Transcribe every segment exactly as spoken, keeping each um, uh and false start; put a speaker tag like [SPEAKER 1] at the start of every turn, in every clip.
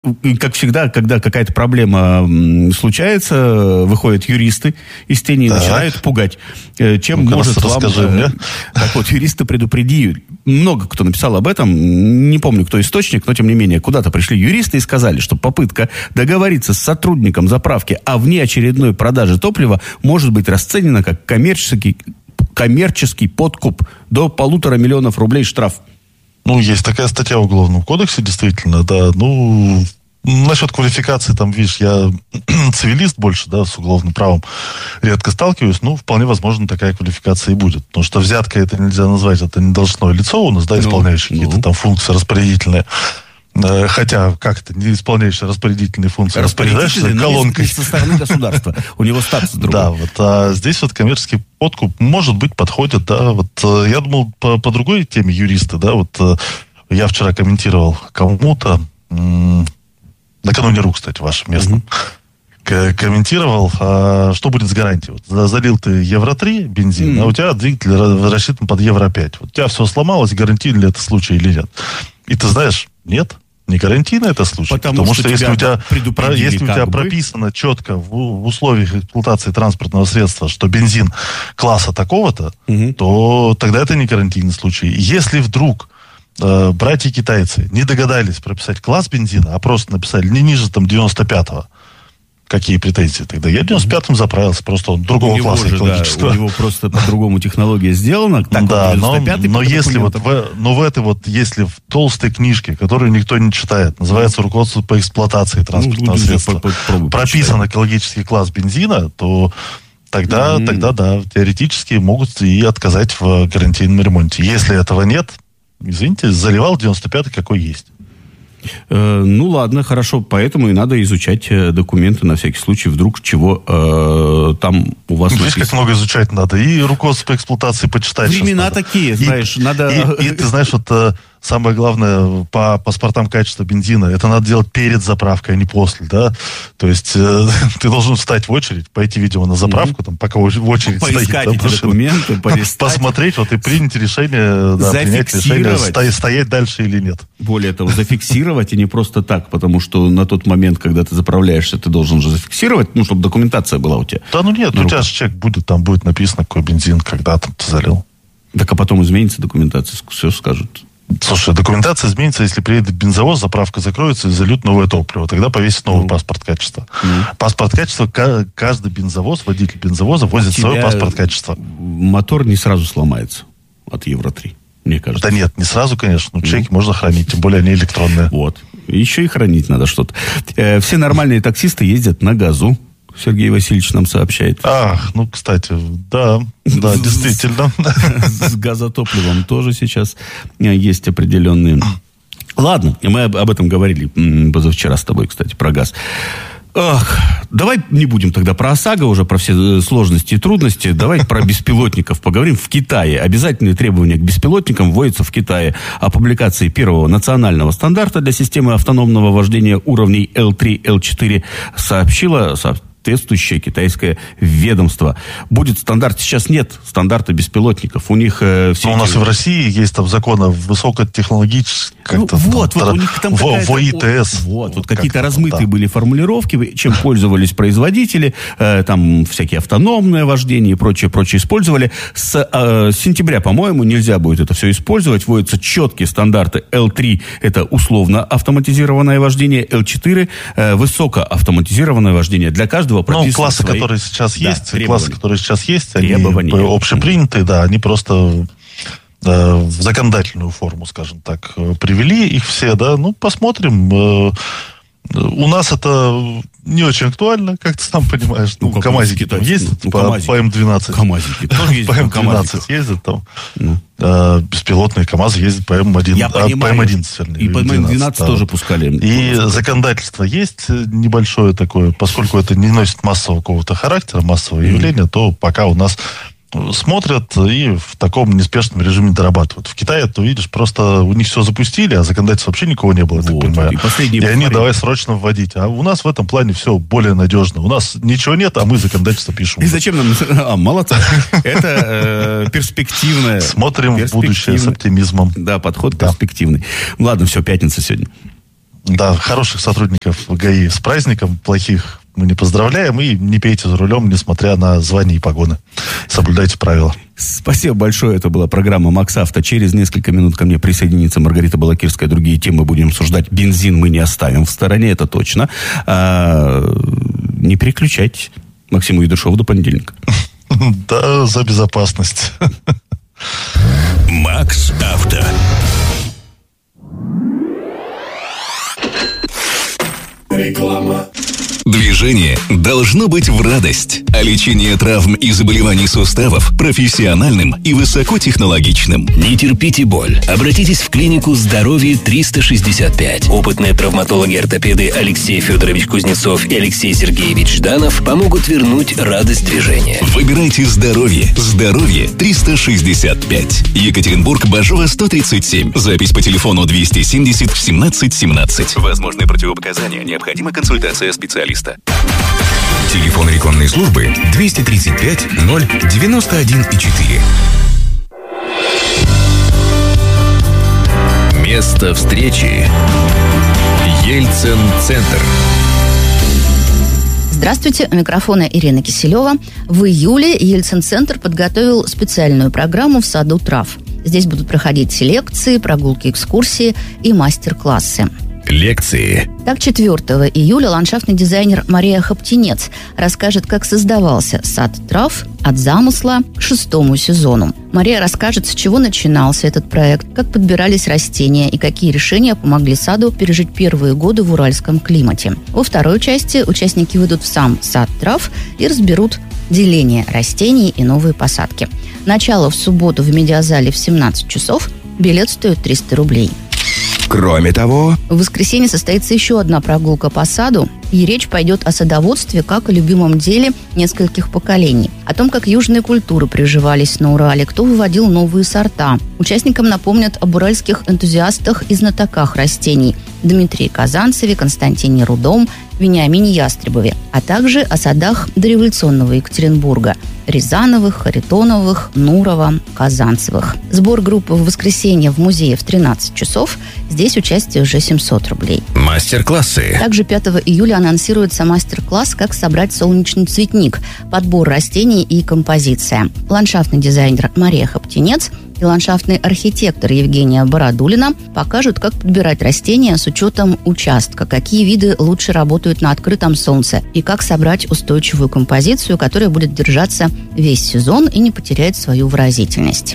[SPEAKER 1] как всегда, когда какая-то проблема случается, выходят юристы из тени и так. начинают пугать. Чем ну, может вам...
[SPEAKER 2] Расскажи мне.
[SPEAKER 1] Так вот, юристы предупредили. Много кто написал об этом. Не помню, кто источник, но тем не менее, куда-то пришли юристы и сказали, что попытка договориться с сотрудником заправки о внеочередной продаже топлива может быть расценена как коммерческий, коммерческий подкуп. До полутора миллионов рублей штраф.
[SPEAKER 2] Ну, есть такая статья в Уголовном кодексе, действительно, да. Ну, насчет квалификации, там, видишь, я цивилист больше, да, с уголовным правом редко сталкиваюсь, ну, вполне возможно, такая квалификация и будет. Потому что взятка это нельзя назвать, это не должностное лицо у нас, да, исполняющее ну, какие-то ну. там функции распорядительные. Хотя, как это, не исполняющий распорядительные функции, распоряжаешься колонкой.
[SPEAKER 1] Со стороны государства. У него статус другой.
[SPEAKER 2] Да, вот, а здесь вот коммерческий подкуп, может быть, подходит, да, вот, я думал, по, по другой теме юристы, да, вот, я вчера комментировал кому-то, м- накануне РУ, кстати, вашим местным, mm-hmm. к- комментировал, а, что будет с гарантией. Вот, залил ты евро три бензин, mm-hmm. а у тебя двигатель рассчитан под евро пять. Вот у тебя все сломалось, гарантийный ли это случай или нет? И ты знаешь, нет, не гарантийно это случай.
[SPEAKER 1] Потому,
[SPEAKER 2] потому что,
[SPEAKER 1] что
[SPEAKER 2] если у тебя, про, если у тебя
[SPEAKER 1] бы...
[SPEAKER 2] прописано четко в, в условиях эксплуатации транспортного средства, что бензин класса такого-то, угу. то тогда это не гарантийный случай. Если вдруг э, братья-китайцы не догадались прописать класс бензина, а просто написали не ниже там девяносто пятого, какие претензии тогда? Я в девяносто пятом заправился, просто он другого
[SPEAKER 1] у
[SPEAKER 2] класса
[SPEAKER 1] же,
[SPEAKER 2] экологического.
[SPEAKER 1] Да, у него просто по-другому технология сделана. Так
[SPEAKER 2] да,
[SPEAKER 1] вот,
[SPEAKER 2] но, но если вот в, но в этой вот, если в толстой книжке, которую никто не читает, называется «Руководство по эксплуатации транспортного ну, средства», прописан почитать. Экологический класс бензина, то тогда, mm-hmm. тогда, да, теоретически могут и отказать в гарантийном ремонте. Если этого нет, извините, заливал девяносто пятый какой есть.
[SPEAKER 1] Э, ну ладно, хорошо, поэтому и надо изучать документы на всякий случай, вдруг чего э, там у вас...
[SPEAKER 2] Видишь, как много изучать надо, и руководство по эксплуатации почитать.
[SPEAKER 1] Времена такие, знаешь,
[SPEAKER 2] и,
[SPEAKER 1] надо...
[SPEAKER 2] И, и ты знаешь, вот самое главное по паспортам качества бензина, это надо делать перед заправкой, а не после, да? То есть э, ты должен встать в очередь, пойти, видимо, на заправку, mm-hmm. там, пока в очередь
[SPEAKER 1] поискать
[SPEAKER 2] стоит. Поискать
[SPEAKER 1] эти документы, полистать.
[SPEAKER 2] Посмотреть, вот и принять решение, да, принять решение, стоять, стоять дальше или нет.
[SPEAKER 1] Более того, зафиксировать, и не просто так, потому что на тот момент, когда ты заправляешься, ты должен же зафиксировать, ну, чтобы документация была у тебя.
[SPEAKER 2] Да, ну нет, у тебя же чек будет, там будет написано, какой бензин, когда там ты залил.
[SPEAKER 1] Так, а потом изменится документация, все скажут.
[SPEAKER 2] Слушай, документация изменится, если приедет бензовоз, заправка закроется и зальют новое топливо. Тогда повесит новый mm. паспорт качества. Mm. Паспорт качества, каждый бензовоз, водитель бензовоза возит свой паспорт качества.
[SPEAKER 1] Мотор не сразу сломается от евро три, мне кажется.
[SPEAKER 2] Да нет, не сразу, конечно. Но чеки mm. можно хранить, тем более они электронные.
[SPEAKER 1] Вот. Еще и хранить надо что-то. Э, все нормальные таксисты ездят на газу. Сергей Васильевич нам сообщает.
[SPEAKER 2] Ах, ну, кстати, да, да, действительно.
[SPEAKER 1] С газотопливом тоже сейчас есть определенные... Ладно, мы об этом говорили позавчера с тобой, кстати, про газ. Ах, давай не будем тогда про ОСАГО, уже про все сложности и трудности. Давай про беспилотников поговорим. В Китае обязательные требования к беспилотникам вводятся в Китае. О публикации первого национального стандарта для системы автономного вождения уровней эл три эл четыре сообщила... соответствующее китайское ведомство. Будет стандарт. Сейчас нет стандарта беспилотников. У них э, все...
[SPEAKER 2] Но у нас и в России есть там законы высокотехнологические.
[SPEAKER 1] Ну, вот, вот, у них там
[SPEAKER 2] в ОИТС.
[SPEAKER 1] Вот, вот какие-то размытые были формулировки, чем пользовались производители, э, там всякие автономное вождение и прочее, прочее использовали. С э, сентября, по-моему, нельзя будет это все использовать. Вводятся четкие стандарты. эл три это условно автоматизированное вождение, эл четыре э, высокоавтоматизированное вождение. Для каждого
[SPEAKER 2] ну, классы, свои... которые сейчас да, есть, требования. классы, которые сейчас есть, они общепринятые, да, они просто э, в законодательную форму, скажем так, привели их все, да, ну, посмотрим. Э, у нас это не очень актуально, как ты сам понимаешь. Ну, ну КамАЗики там ездят ну, по, по эм двенадцать.
[SPEAKER 1] КамАЗики тоже ездят
[SPEAKER 2] по эм двенадцать ездят там.
[SPEAKER 1] Ну.
[SPEAKER 2] Э, беспилотные КамАЗы ездят по эм один.
[SPEAKER 1] Я
[SPEAKER 2] а,
[SPEAKER 1] понимаю.
[SPEAKER 2] По эм одиннадцать, вернее.
[SPEAKER 1] И по эм двенадцать да. тоже пускали.
[SPEAKER 2] И законодательство есть небольшое такое, поскольку это не носит массового какого-то характера, массового mm-hmm. явления, то пока у нас смотрят и в таком неспешном режиме дорабатывают. В Китае, ты видишь, просто у них все запустили, а законодательства вообще никого не было, я вот, так понимаю. И, и они давай срочно вводить. А у нас в этом плане все более надежно. У нас ничего нет, а мы законодательство пишем.
[SPEAKER 1] И зачем нам... А, молодцы. Это перспективное.
[SPEAKER 2] Смотрим в будущее с оптимизмом.
[SPEAKER 1] Да, подход перспективный. Ладно, все, пятница сегодня.
[SPEAKER 2] Да, хороших сотрудников ГАИ с праздником, плохих мы не поздравляем, и не пейте за рулем, несмотря на звание и погоны. Соблюдайте правила.
[SPEAKER 1] Спасибо большое. Это была программа «МаксАвто». Через несколько минут ко мне присоединится Маргарита Балакирская. Другие темы будем обсуждать. Бензин мы не оставим в стороне, это точно. А, не переключайтесь. Максиму Едушеву до понедельника.
[SPEAKER 2] Да, за безопасность.
[SPEAKER 3] МаксАвто. Реклама. Движение должно быть в радость, а лечение травм и заболеваний суставов профессиональным и высокотехнологичным. Не терпите боль. Обратитесь в клинику «Здоровье триста шестьдесят пять». Опытные травматологи-ортопеды Алексей Федорович Кузнецов и Алексей Сергеевич Жданов помогут вернуть радость движения. Выбирайте «Здоровье». «Здоровье триста шестьдесят пять». Екатеринбург, Бажова, сто тридцать семь. Запись по телефону двести семьдесят семнадцать семнадцать. Возможны противопоказания. Необходима консультация специалиста.
[SPEAKER 4] Телефон рекламной службы двести тридцать пять ноль девяносто один четыре. Место встречи. Ельцин-центр.
[SPEAKER 5] Здравствуйте, у микрофона Ирина Киселева. В июле Ельцин-центр подготовил специальную программу в саду трав. Здесь будут проходить лекции, прогулки, экскурсии и мастер-классы.
[SPEAKER 4] Лекции.
[SPEAKER 5] Так, четвёртого июля ландшафтный дизайнер Мария Хоптинец расскажет, как создавался сад трав от замысла к шестому сезону. Мария расскажет, с чего начинался этот проект, как подбирались растения и какие решения помогли саду пережить первые годы в уральском климате. Во второй части участники выйдут в сам сад трав и разберут деление растений и новые посадки. Начало в субботу в медиазале в семнадцать часов. Билет стоит триста рублей.
[SPEAKER 4] Кроме того,
[SPEAKER 5] в воскресенье состоится еще одна прогулка по саду, и речь пойдет о садоводстве как о любимом деле нескольких поколений. О том, как южные культуры приживались на Урале, кто выводил новые сорта. Участникам напомнят об уральских энтузиастах и знатоках растений Дмитрии Казанцеве, Константине Рудом, Вениамине Ястребове, а также о садах дореволюционного Екатеринбурга – Рязановых, Харитоновых, Нурова, Казанцевых. Сбор группы в воскресенье в музее в тринадцать часов. Здесь участие уже семьсот рублей.
[SPEAKER 4] Мастер-классы.
[SPEAKER 5] Также пятого июля анонсируется мастер-класс «Как собрать солнечный цветник», подбор растений и композиция. Ландшафтный дизайнер Мария Хоптинец и ландшафтный архитектор Евгения Бородулина покажут, как подбирать растения с учетом участка, какие виды лучше работают на открытом солнце и как собрать устойчивую композицию, которая будет держаться весь сезон и не потеряет свою выразительность.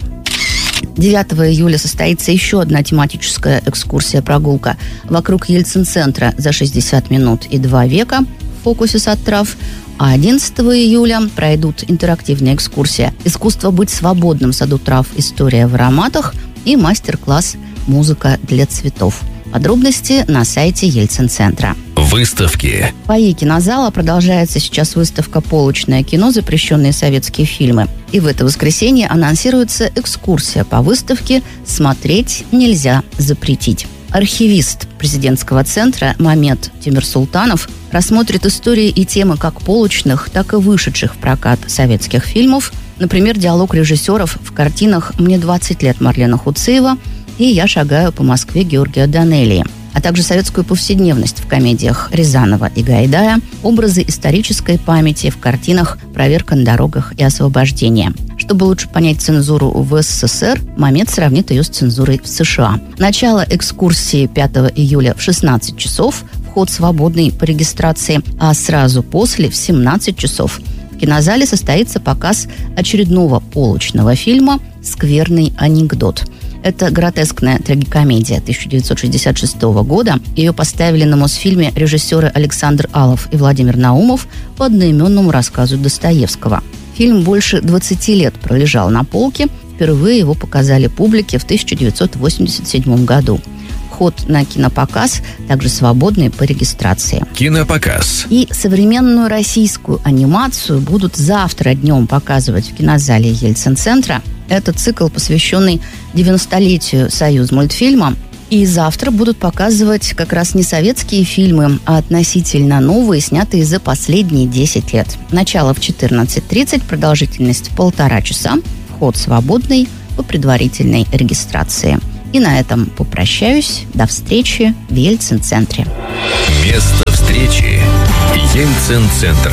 [SPEAKER 5] девятого июля состоится еще одна тематическая экскурсия-прогулка вокруг Ельцин-центра за шестьдесят минут и два века в фокусе сад трав. А одиннадцатого июля пройдут интерактивная экскурсия «Искусство быть свободным в саду трав. История в ароматах» и мастер-класс «Музыка для цветов». Подробности на сайте Ельцин-центра.
[SPEAKER 4] Выставки.
[SPEAKER 5] В фойе кинозала продолжается сейчас выставка «Полочное кино. Запрещенные советские фильмы». И в это воскресенье анонсируется экскурсия по выставке «Смотреть нельзя запретить». Архивист президентского центра Мамед Тимирсултанов рассмотрит истории и темы как полочных, так и вышедших в прокат советских фильмов. Например, диалог режиссеров в картинах «Мне двадцать лет» Марлена Хуцеева и «Я шагаю по Москве» Георгия Данелии, а также советскую повседневность в комедиях Рязанова и Гайдая, образы исторической памяти в картинах «Проверка на дорогах» и «Освобождение». Чтобы лучше понять цензуру в СССР, Мамед сравнит ее с цензурой в США. Начало экскурсии пятого июля в шестнадцать часов, вход свободный по регистрации, а сразу после в семнадцать часов в кинозале состоится показ очередного полочного фильма «Скверный анекдот». Это гротескная трагикомедия тысяча девятьсот шестьдесят шестого года. Ее поставили на Мосфильме режиссеры Александр Алов и Владимир Наумов по одноименному рассказу Достоевского. Фильм больше двадцати лет пролежал на полке. Впервые его показали публике в тысяча девятьсот восемьдесят седьмом году. Вход на кинопоказ также свободный по регистрации.
[SPEAKER 4] Кинопоказ.
[SPEAKER 5] И современную российскую анимацию будут завтра днем показывать в кинозале Ельцин-центра. Это цикл, посвященный девяностолетию Союзмультфильма. И завтра будут показывать как раз не советские фильмы, а относительно новые, снятые за последние десять лет. Начало в четырнадцать тридцать, продолжительность полтора часа, вход свободный по предварительной регистрации. И на этом попрощаюсь. До встречи в Ельцин-центре.
[SPEAKER 4] Место встречи. Ельцин-центр.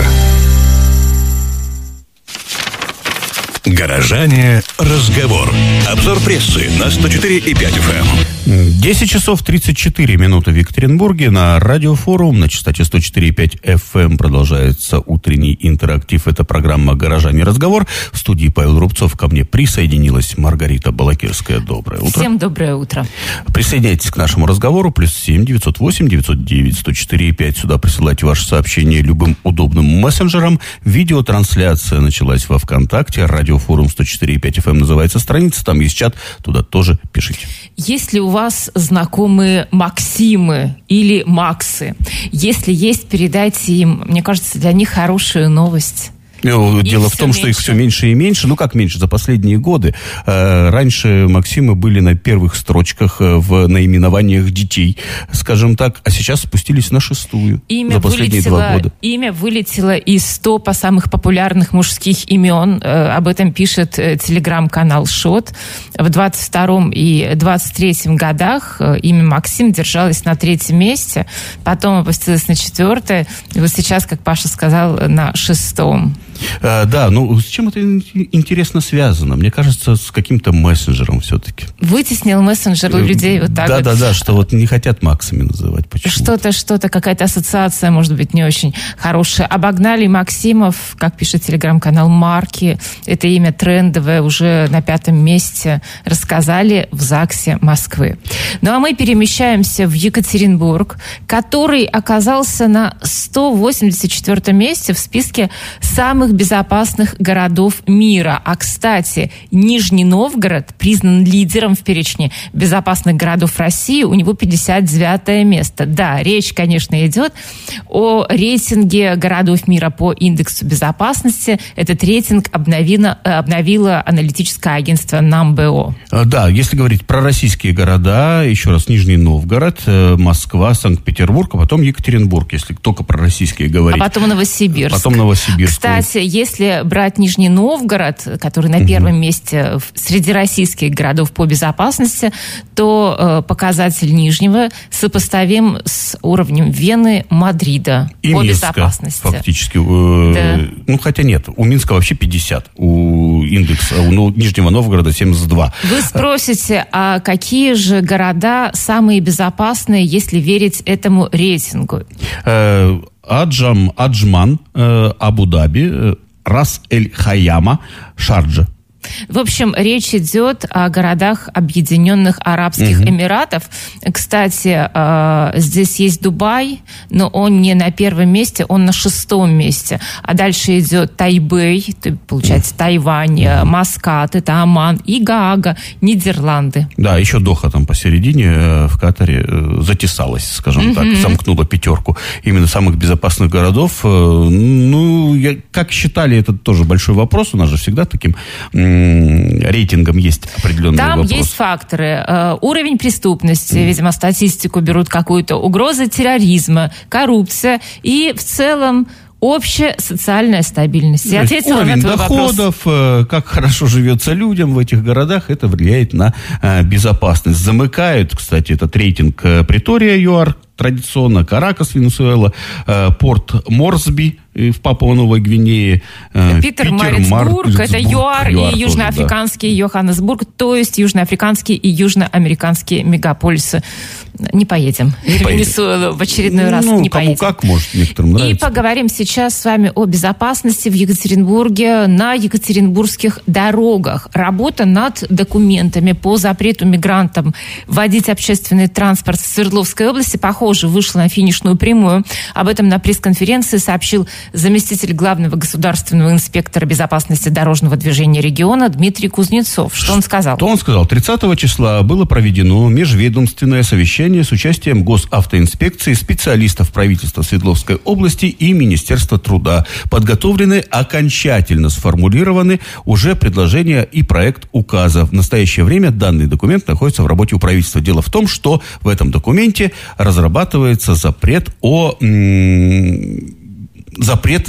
[SPEAKER 4] Горожане. Разговор. Обзор прессы на сто четыре и пять эф эм.
[SPEAKER 1] десять часов тридцать четыре минуты в Екатеринбурге. На Радиофорум на частоте сто четыре и пять эф эм продолжается утренний интерактив. Это программа «Горожане. Разговор». В студии Павел Рубцов. Ко мне присоединилась Маргарита Балакирская. Доброе утро.
[SPEAKER 6] Всем доброе утро.
[SPEAKER 1] Присоединяйтесь к нашему разговору. Плюс семь девятьсот восемь девятьсот девять сто четыре и пять. Сюда присылайте ваши сообщения любым удобным мессенджером. Видеотрансляция началась во ВКонтакте. Радиофорум сто четыре и пять эф эм называется страница. Там есть чат. Туда тоже пишите.
[SPEAKER 6] Если у вас знакомые Максимы или Максы, если есть, передайте им. Мне кажется, для них хорошая новость.
[SPEAKER 1] Дело в том,
[SPEAKER 6] меньше.
[SPEAKER 1] что их все меньше и меньше. Ну, как меньше? За последние годы. Э, раньше Максимы были на первых строчках в наименованиях детей, скажем так, а сейчас спустились на шестую
[SPEAKER 6] Имя
[SPEAKER 1] за последние
[SPEAKER 6] вылетело,
[SPEAKER 1] два года.
[SPEAKER 6] Имя вылетело из топа самых популярных мужских имен. Э, об этом пишет э, телеграм-канал Шот. В двадцать втором и двадцать третьем годах э, имя Максим держалось на третьем месте, потом опустилось на четвертое, и вот сейчас, как Паша сказал, на шестом.
[SPEAKER 1] А, да, ну с чем это интересно связано? Мне кажется, с каким-то мессенджером все-таки.
[SPEAKER 6] Вытеснил мессенджер у людей вот так
[SPEAKER 1] да,
[SPEAKER 6] вот.
[SPEAKER 1] Да, да, да, что вот не хотят Максами называть. Почему?
[SPEAKER 6] Что-то, что-то, какая-то ассоциация, может быть, не очень хорошая. Обогнали Максимов, как пишет телеграм-канал Марки. Это имя трендовое, уже на пятом месте. Рассказали в ЗАГСе Москвы. Ну а мы перемещаемся в Екатеринбург, который оказался на сто восемьдесят четвёртом месте в списке самых безопасных городов мира. А, кстати, Нижний Новгород признан лидером в перечне безопасных городов России. У него пятьдесят девятое место. Да, речь, конечно, идет о рейтинге городов мира по индексу безопасности. Этот рейтинг обновило, обновило аналитическое агентство НамБО.
[SPEAKER 1] Да, если говорить про российские города, еще раз, Нижний Новгород, Москва, Санкт-Петербург, а потом Екатеринбург, если только про российские говорить.
[SPEAKER 6] А потом Новосибирск.
[SPEAKER 1] Потом Новосибирск.
[SPEAKER 6] Кстати, если брать Нижний Новгород, который на первом угу. месте среди российских городов по безопасности, то э, показатель Нижнего сопоставим с уровнем Вены, Мадрида
[SPEAKER 1] и
[SPEAKER 6] по
[SPEAKER 1] Минска,
[SPEAKER 6] безопасности.
[SPEAKER 1] Фактически. Э,
[SPEAKER 6] да.
[SPEAKER 1] Ну, хотя нет, у Минска вообще пятьдесят, у индекса, у Нижнего Новгорода семьдесят два.
[SPEAKER 6] Вы спросите, а какие же города самые безопасные, если верить этому рейтингу?
[SPEAKER 1] Э, Аджам, Аджман, э, Абу-Даби, э, Рас-эль-Хайяма, Шарджа.
[SPEAKER 6] В общем, речь идет о городах Объединенных Арабских угу. Эмиратов. Кстати, здесь есть Дубай, но он не на первом месте, он на шестом месте. А дальше идет Тайбэй, получается, Тайвань, угу. Маскат, это Оман и Гаага, Нидерланды.
[SPEAKER 1] Да, еще Доха там посередине в Катаре затесалась, скажем угу. так, замкнула пятерку именно самых безопасных городов. Ну, я, как считали, это тоже большой вопрос. У нас же всегда таким рейтингом есть определенные
[SPEAKER 6] Там
[SPEAKER 1] вопросы.
[SPEAKER 6] Там есть факторы. Э, уровень преступности, mm. видимо, статистику берут какую-то, угроза терроризма, коррупция и в целом общая социальная стабильность. Я ответила
[SPEAKER 1] уровень
[SPEAKER 6] на твой
[SPEAKER 1] доходов,
[SPEAKER 6] вопрос.
[SPEAKER 1] Как хорошо живется людям в этих городах, это влияет на безопасность. Замыкают, кстати, этот рейтинг Претория, ЮАР, традиционно Каракас, Венесуэла, порт Морсби в Папуа-Новой Гвинее,
[SPEAKER 6] Питер, Питер Марицбург, это ЮАР, ЮАР и южноафриканский да. Йоханнесбург, то есть южноафриканские и южноамериканские мегаполисы. Не поедем. Не в Венесуэлу в очередной раз
[SPEAKER 1] ну,
[SPEAKER 6] не
[SPEAKER 1] кому
[SPEAKER 6] поедем.
[SPEAKER 1] Как, может, некоторым нравится.
[SPEAKER 6] И поговорим сейчас с вами о безопасности в Екатеринбурге на екатеринбургских дорогах. Работа над документами по запрету мигрантам водить общественный транспорт в Свердловской области, похоже, вышла на финишную прямую. Об этом на пресс-конференции сообщил заместитель главного государственного инспектора безопасности дорожного движения региона Дмитрий Кузнецов. Что он сказал?
[SPEAKER 1] Что он сказал? тридцатого числа было проведено межведомственное совещание с участием госавтоинспекции, специалистов правительства Свердловской области и Министерства труда. Подготовлены, окончательно сформулированы уже предложения и проект указа. В настоящее время данный документ находится в работе у правительства. Дело в том, что в этом документе разрабатывается запрет о... М- запрет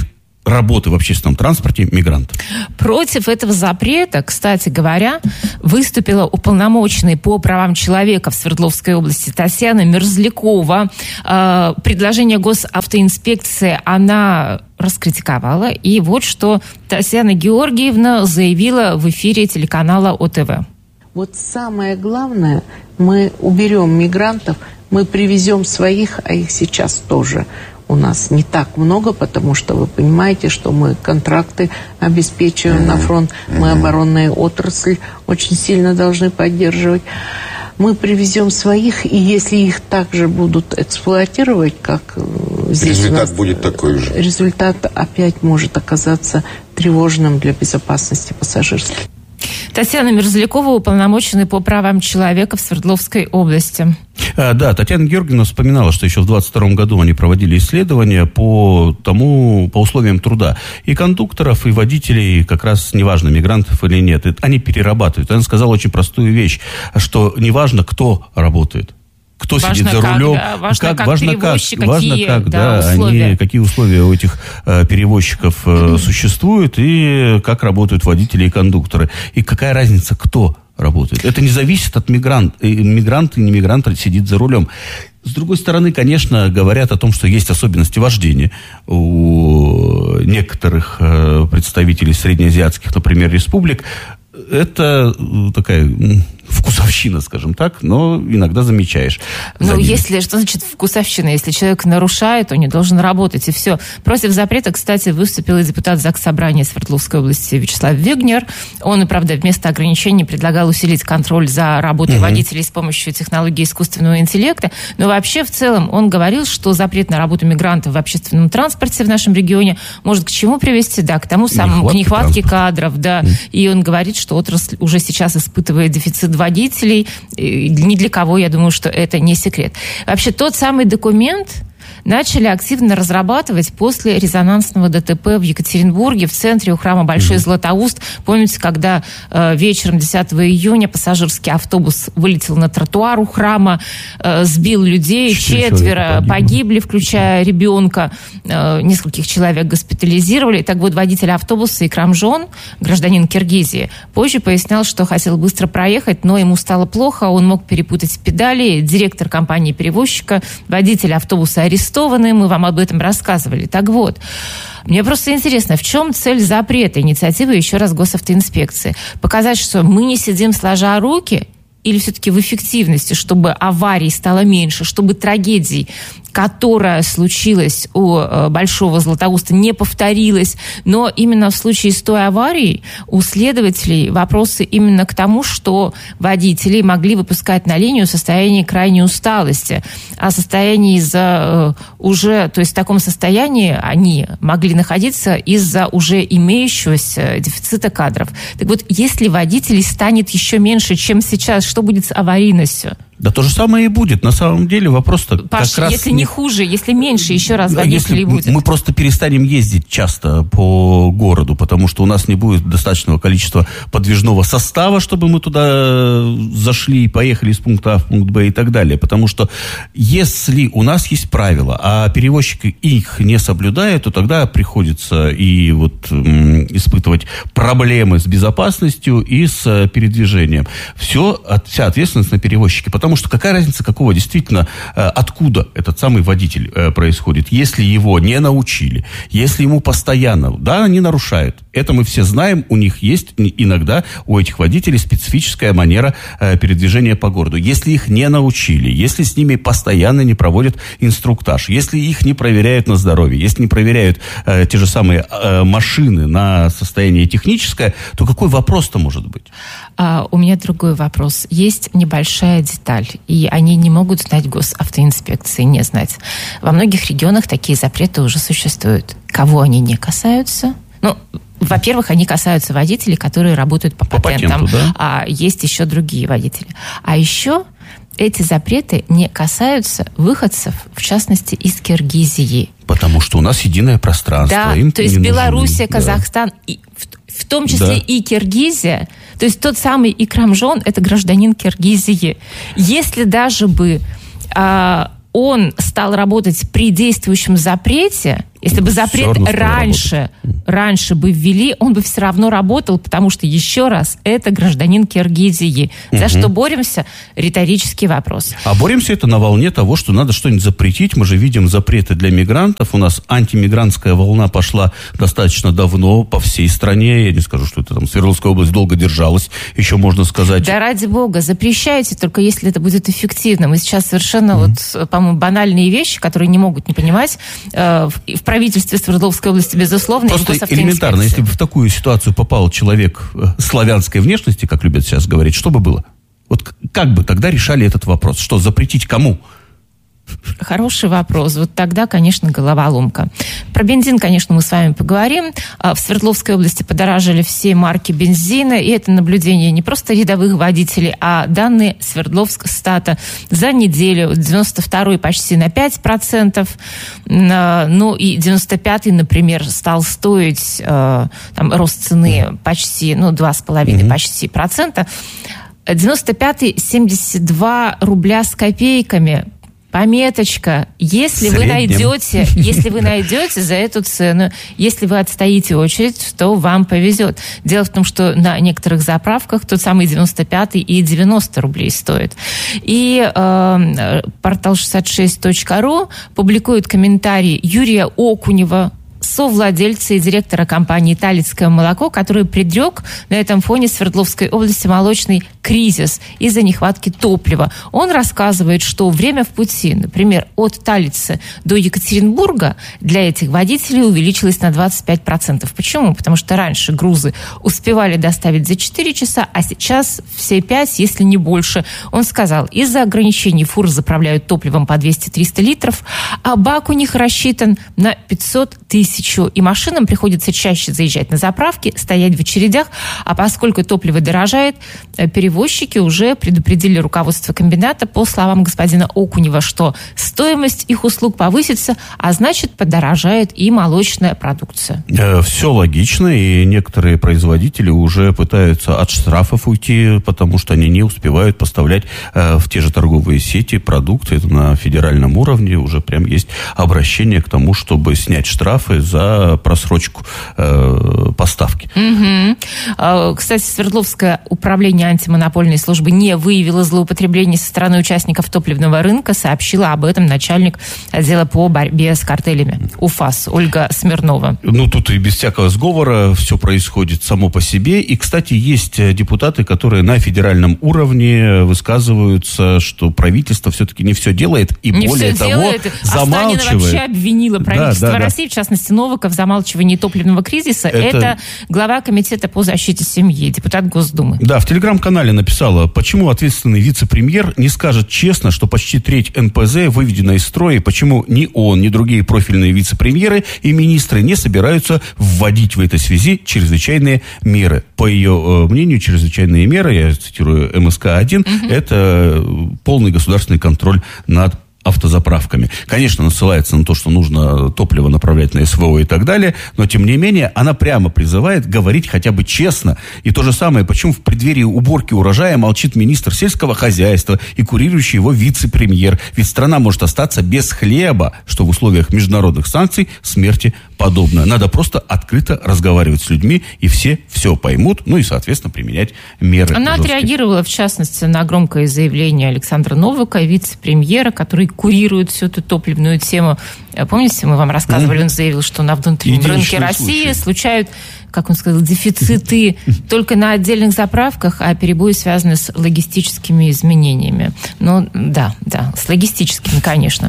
[SPEAKER 1] работы в общественном транспорте мигрантов.
[SPEAKER 6] Против этого запрета, кстати говоря, выступила уполномоченная по правам человека в Свердловской области Татьяна Мерзлякова. Предложение госавтоинспекции она раскритиковала. И вот что Татьяна Георгиевна заявила в эфире телеканала ОТВ.
[SPEAKER 7] Вот самое главное, мы уберем мигрантов, мы привезем своих, а их сейчас тоже у нас не так много, потому что вы понимаете, что мы контракты обеспечиваем mm-hmm. на фронт, мы mm-hmm. оборонная отрасль очень сильно должны поддерживать. Мы привезем своих, и если их также будут эксплуатировать, как здесь
[SPEAKER 8] результат
[SPEAKER 7] у нас,
[SPEAKER 8] будет такой же.
[SPEAKER 7] Результат опять может оказаться тревожным для безопасности пассажирской.
[SPEAKER 6] Татьяна Мерзлякова, уполномоченная по правам человека в Свердловской области.
[SPEAKER 1] А, да, Татьяна Георгиевна вспоминала, что еще в двадцать втором году они проводили исследования по тому, по условиям труда. И кондукторов, и водителей, как раз неважно, мигрантов или нет, они перерабатывают. Она сказала очень простую вещь, что неважно, кто работает. Кто важно сидит за
[SPEAKER 6] как,
[SPEAKER 1] рулем,
[SPEAKER 6] да, важно,
[SPEAKER 1] как,
[SPEAKER 6] как
[SPEAKER 1] важно как,
[SPEAKER 6] какие,
[SPEAKER 1] важно как,
[SPEAKER 6] да,
[SPEAKER 1] да,
[SPEAKER 6] условия.
[SPEAKER 1] Они, какие условия у этих э, перевозчиков э, mm-hmm. существуют и как работают водители и кондукторы. И какая разница, кто работает. Это не зависит от мигранта. Мигрант и не мигрант сидит за рулем. С другой стороны, конечно, говорят о том, что есть особенности вождения у некоторых э, представителей среднеазиатских, например, республик. Это такая вкусовщина, скажем так, но иногда замечаешь.
[SPEAKER 6] Ну, если, что значит вкусовщина? Если человек нарушает, он не должен работать, и все. Против запрета, кстати, выступил и депутат Заксобрания Свердловской области Вячеслав Вегнер. Он, правда, вместо ограничений предлагал усилить контроль за работой угу. водителей с помощью технологий искусственного интеллекта. Но вообще, в целом, он говорил, что запрет на работу мигрантов в общественном транспорте в нашем регионе может к чему привести? Да, к тому самому, Нехватка к нехватке транспорта. кадров, да. Mm. И он говорит, что отрасль уже сейчас испытывает дефицит водителей. Ни для кого, я думаю, что это не секрет. Вообще, тот самый документ начали активно разрабатывать после резонансного ДТП в Екатеринбурге в центре у храма Большой Златоуст. Помните, когда э, вечером десятого июня пассажирский автобус вылетел на тротуар у храма, э, сбил людей, четверо погибли, включая ребенка, э, нескольких человек госпитализировали. Так вот, водитель автобуса Икрамжон, гражданин Киргизии, позже пояснял, что хотел быстро проехать, но ему стало плохо, он мог перепутать педали. Директор компании-перевозчика, водитель автобуса арестован. Мы вам об этом рассказывали. Так вот, мне просто интересно, в чем цель запрета инициативы, еще раз, госавтоинспекции? Показать, что мы не сидим сложа руки, или все-таки в эффективности, чтобы аварий стало меньше, чтобы трагедий, которая случилась у Большого Златоуста, не повторилась. Но именно в случае с той аварией у следователей вопросы именно к тому, что водители могли выпускать на линию в состоянии крайней усталости. А состояние из-за уже, то есть в таком состоянии они могли находиться из-за уже имеющегося дефицита кадров. Так вот, если водителей станет еще меньше, чем сейчас, что будет с аварийностью?
[SPEAKER 1] Да то же самое и будет. На самом деле вопрос-то
[SPEAKER 6] Паш,
[SPEAKER 1] как раз...
[SPEAKER 6] если не хуже, если меньше, еще раз водителей
[SPEAKER 1] если
[SPEAKER 6] будет.
[SPEAKER 1] Мы просто перестанем ездить часто по городу, потому что у нас не будет достаточного количества подвижного состава, чтобы мы туда зашли и поехали из пункта А в пункт Б и так далее. Потому что если у нас есть правила, а перевозчик их не соблюдает, то тогда приходится и вот м, испытывать проблемы с безопасностью и с передвижением. Все, вся ответственность на перевозчике. Потому что какая разница, какого действительно, откуда этот самый водитель происходит, если его не научили, если ему постоянно, да, они нарушают. Это мы все знаем, у них есть иногда, у этих водителей специфическая манера передвижения по городу. Если их не научили, если с ними постоянно не проводят инструктаж, если их не проверяют на здоровье, если не проверяют э, те же самые э, машины на состояние техническое, то какой вопрос-то может быть?
[SPEAKER 6] А, у меня другой вопрос. Есть небольшая деталь, и они не могут знать госавтоинспекции, не знать. Во многих регионах такие запреты уже существуют. Кого они не касаются? Ну, во-первых, они касаются водителей, которые работают по,
[SPEAKER 1] по
[SPEAKER 6] патентам.
[SPEAKER 1] патенту, да?
[SPEAKER 6] А есть еще другие водители. А еще эти запреты не касаются выходцев, в частности, из Киргизии.
[SPEAKER 1] Потому что у нас единое пространство.
[SPEAKER 6] Да,
[SPEAKER 1] им
[SPEAKER 6] то есть Белоруссия,
[SPEAKER 1] да.
[SPEAKER 6] Казахстан, и в, в том числе
[SPEAKER 1] да.
[SPEAKER 6] и Киргизия. То есть тот самый Икрамжон – это гражданин Киргизии. Если даже бы а, он стал работать при действующем запрете, Если бы запрет раньше, раньше бы ввели, он бы все равно работал, потому что, еще раз, это гражданин Киргизии. За угу. что боремся? Риторический вопрос.
[SPEAKER 1] А боремся это на волне того, что надо что-нибудь запретить. Мы же видим запреты для мигрантов. У нас антимигрантская волна пошла достаточно давно по всей стране. Я не скажу, что это там Свердловская область долго держалась, еще можно сказать.
[SPEAKER 6] Да ради бога, запрещайте, только если это будет эффективно. Мы сейчас совершенно, mm-hmm. вот, по-моему, банальные вещи, которые не могут не понимать, э, в, в правительстве Свердловской области, безусловно.
[SPEAKER 1] Просто элементарно, если бы в такую ситуацию попал человек славянской внешности, как любят сейчас говорить, что бы было? Вот как бы тогда решали этот вопрос? Что, запретить кому?
[SPEAKER 6] Хороший вопрос. Вот тогда, конечно, головоломка. Про бензин, конечно, мы с вами поговорим. В Свердловской области подорожали все марки бензина, и это наблюдение не просто рядовых водителей, а данные Свердловскстата за неделю. девяносто второй почти на пять процентов, ну и девяносто пятый, например, стал стоить, там, рост цены почти, ну, два с половиной почти процента. девяносто пятый семьдесят два рубля с копейками. Пометочка. Если вы найдете, если вы найдете за эту цену, если вы отстоите очередь, то вам повезет. Дело в том, что на некоторых заправках тот самый девяносто пятый и девяносто рублей стоит. И э, портал шестьдесят шесть точка ру публикует комментарий Юрия Окунева, совладельца и директора компании «Талицкое молоко», который предрек на этом фоне Свердловской области молочный кризис из-за нехватки топлива. Он рассказывает, что время в пути, например, от Талицы до Екатеринбурга для этих водителей увеличилось на двадцать пять процентов. Почему? Потому что раньше грузы успевали доставить за четыре часа, а сейчас все пять, если не больше. Он сказал, из-за ограничений фуры заправляют топливом по двести-триста литров, а бак у них рассчитан на пятьсот тысяч. И машинам приходится чаще заезжать на заправки, стоять в очередях, а поскольку топливо дорожает, перевозчики уже предупредили руководство комбината, по словам господина Окунева, что стоимость их услуг повысится, а значит, подорожает и молочная продукция.
[SPEAKER 1] Все логично, и некоторые производители уже пытаются от штрафов уйти, потому что они не успевают поставлять в те же торговые сети продукты. Это на федеральном уровне уже прям есть обращение к тому, чтобы снять штрафы за просрочку э, поставки.
[SPEAKER 6] Угу. Кстати, Свердловское управление антимонопольной службы не выявило злоупотреблений со стороны участников топливного рынка, сообщила об этом начальник отдела по борьбе с картелями УФАС Ольга Смирнова.
[SPEAKER 1] Ну, тут и без всякого сговора все происходит само по себе. И, кстати, есть депутаты, которые на федеральном уровне высказываются, что правительство все-таки не все делает, и не более того, делает. замалчивает.
[SPEAKER 6] Останина вообще обвинила правительство да, да, России, да. в частности, Новиков, в замалчивании топливного кризиса. Это... Это глава комитета по защите семьи, депутат Госдумы.
[SPEAKER 1] Да, в телеграм-канале написала, почему ответственный вице-премьер не скажет честно, что почти треть эн пэ зэ выведена из строя, и почему ни он, ни другие профильные вице-премьеры и министры не собираются вводить в этой связи чрезвычайные меры. По ее э, мнению, чрезвычайные меры, я цитирую эм эс ка один, угу. это полный государственный контроль над автозаправками. Конечно, она ссылается на то, что нужно топливо направлять на эс вэ о и так далее, но, тем не менее, она прямо призывает говорить хотя бы честно. И то же самое, почему в преддверии уборки урожая молчит министр сельского хозяйства и курирующий его вице-премьер. Ведь страна может остаться без хлеба, что в условиях международных санкций смерти подобно. Надо просто открыто разговаривать с людьми, и все все поймут, ну и, соответственно, применять меры.
[SPEAKER 6] Она жесткие. Отреагировала, в частности, на громкое заявление Александра Новика, вице-премьера, который курирует всю эту топливную тему. Помните, мы вам рассказывали, mm-hmm. он заявил, что на внутреннем рынке России случай. случают, как он сказал, дефициты только на отдельных заправках, а перебои связаны с логистическими изменениями. Ну, да, да, с логистическими, конечно.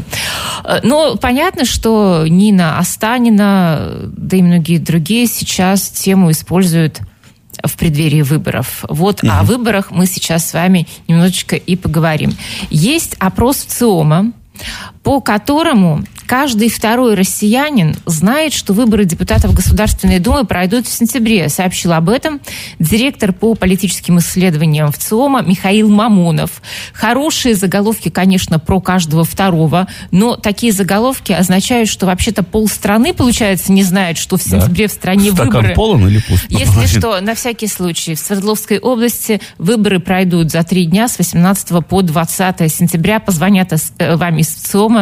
[SPEAKER 6] Но понятно, что Нина Останина, да и многие другие сейчас тему используют в преддверии выборов. Вот угу. о выборах мы сейчас с вами немножечко и поговорим. Есть опрос ЦИОМа, по которому каждый второй россиянин знает, что выборы депутатов Государственной Думы пройдут в сентябре. Сообщил об этом директор по политическим исследованиям в ЦИОМа Михаил Мамонов. Хорошие заголовки, конечно, про каждого второго, но такие заголовки означают, что вообще-то полстраны, получается, не знает, что в сентябре да. в стране
[SPEAKER 1] Стакан
[SPEAKER 6] выборы.
[SPEAKER 1] Полон или пуст?
[SPEAKER 6] Если Значит... что, на всякий случай, в Свердловской области выборы пройдут за три дня с восемнадцатого по двадцатое сентября. Позвонят вам из ЦИОМа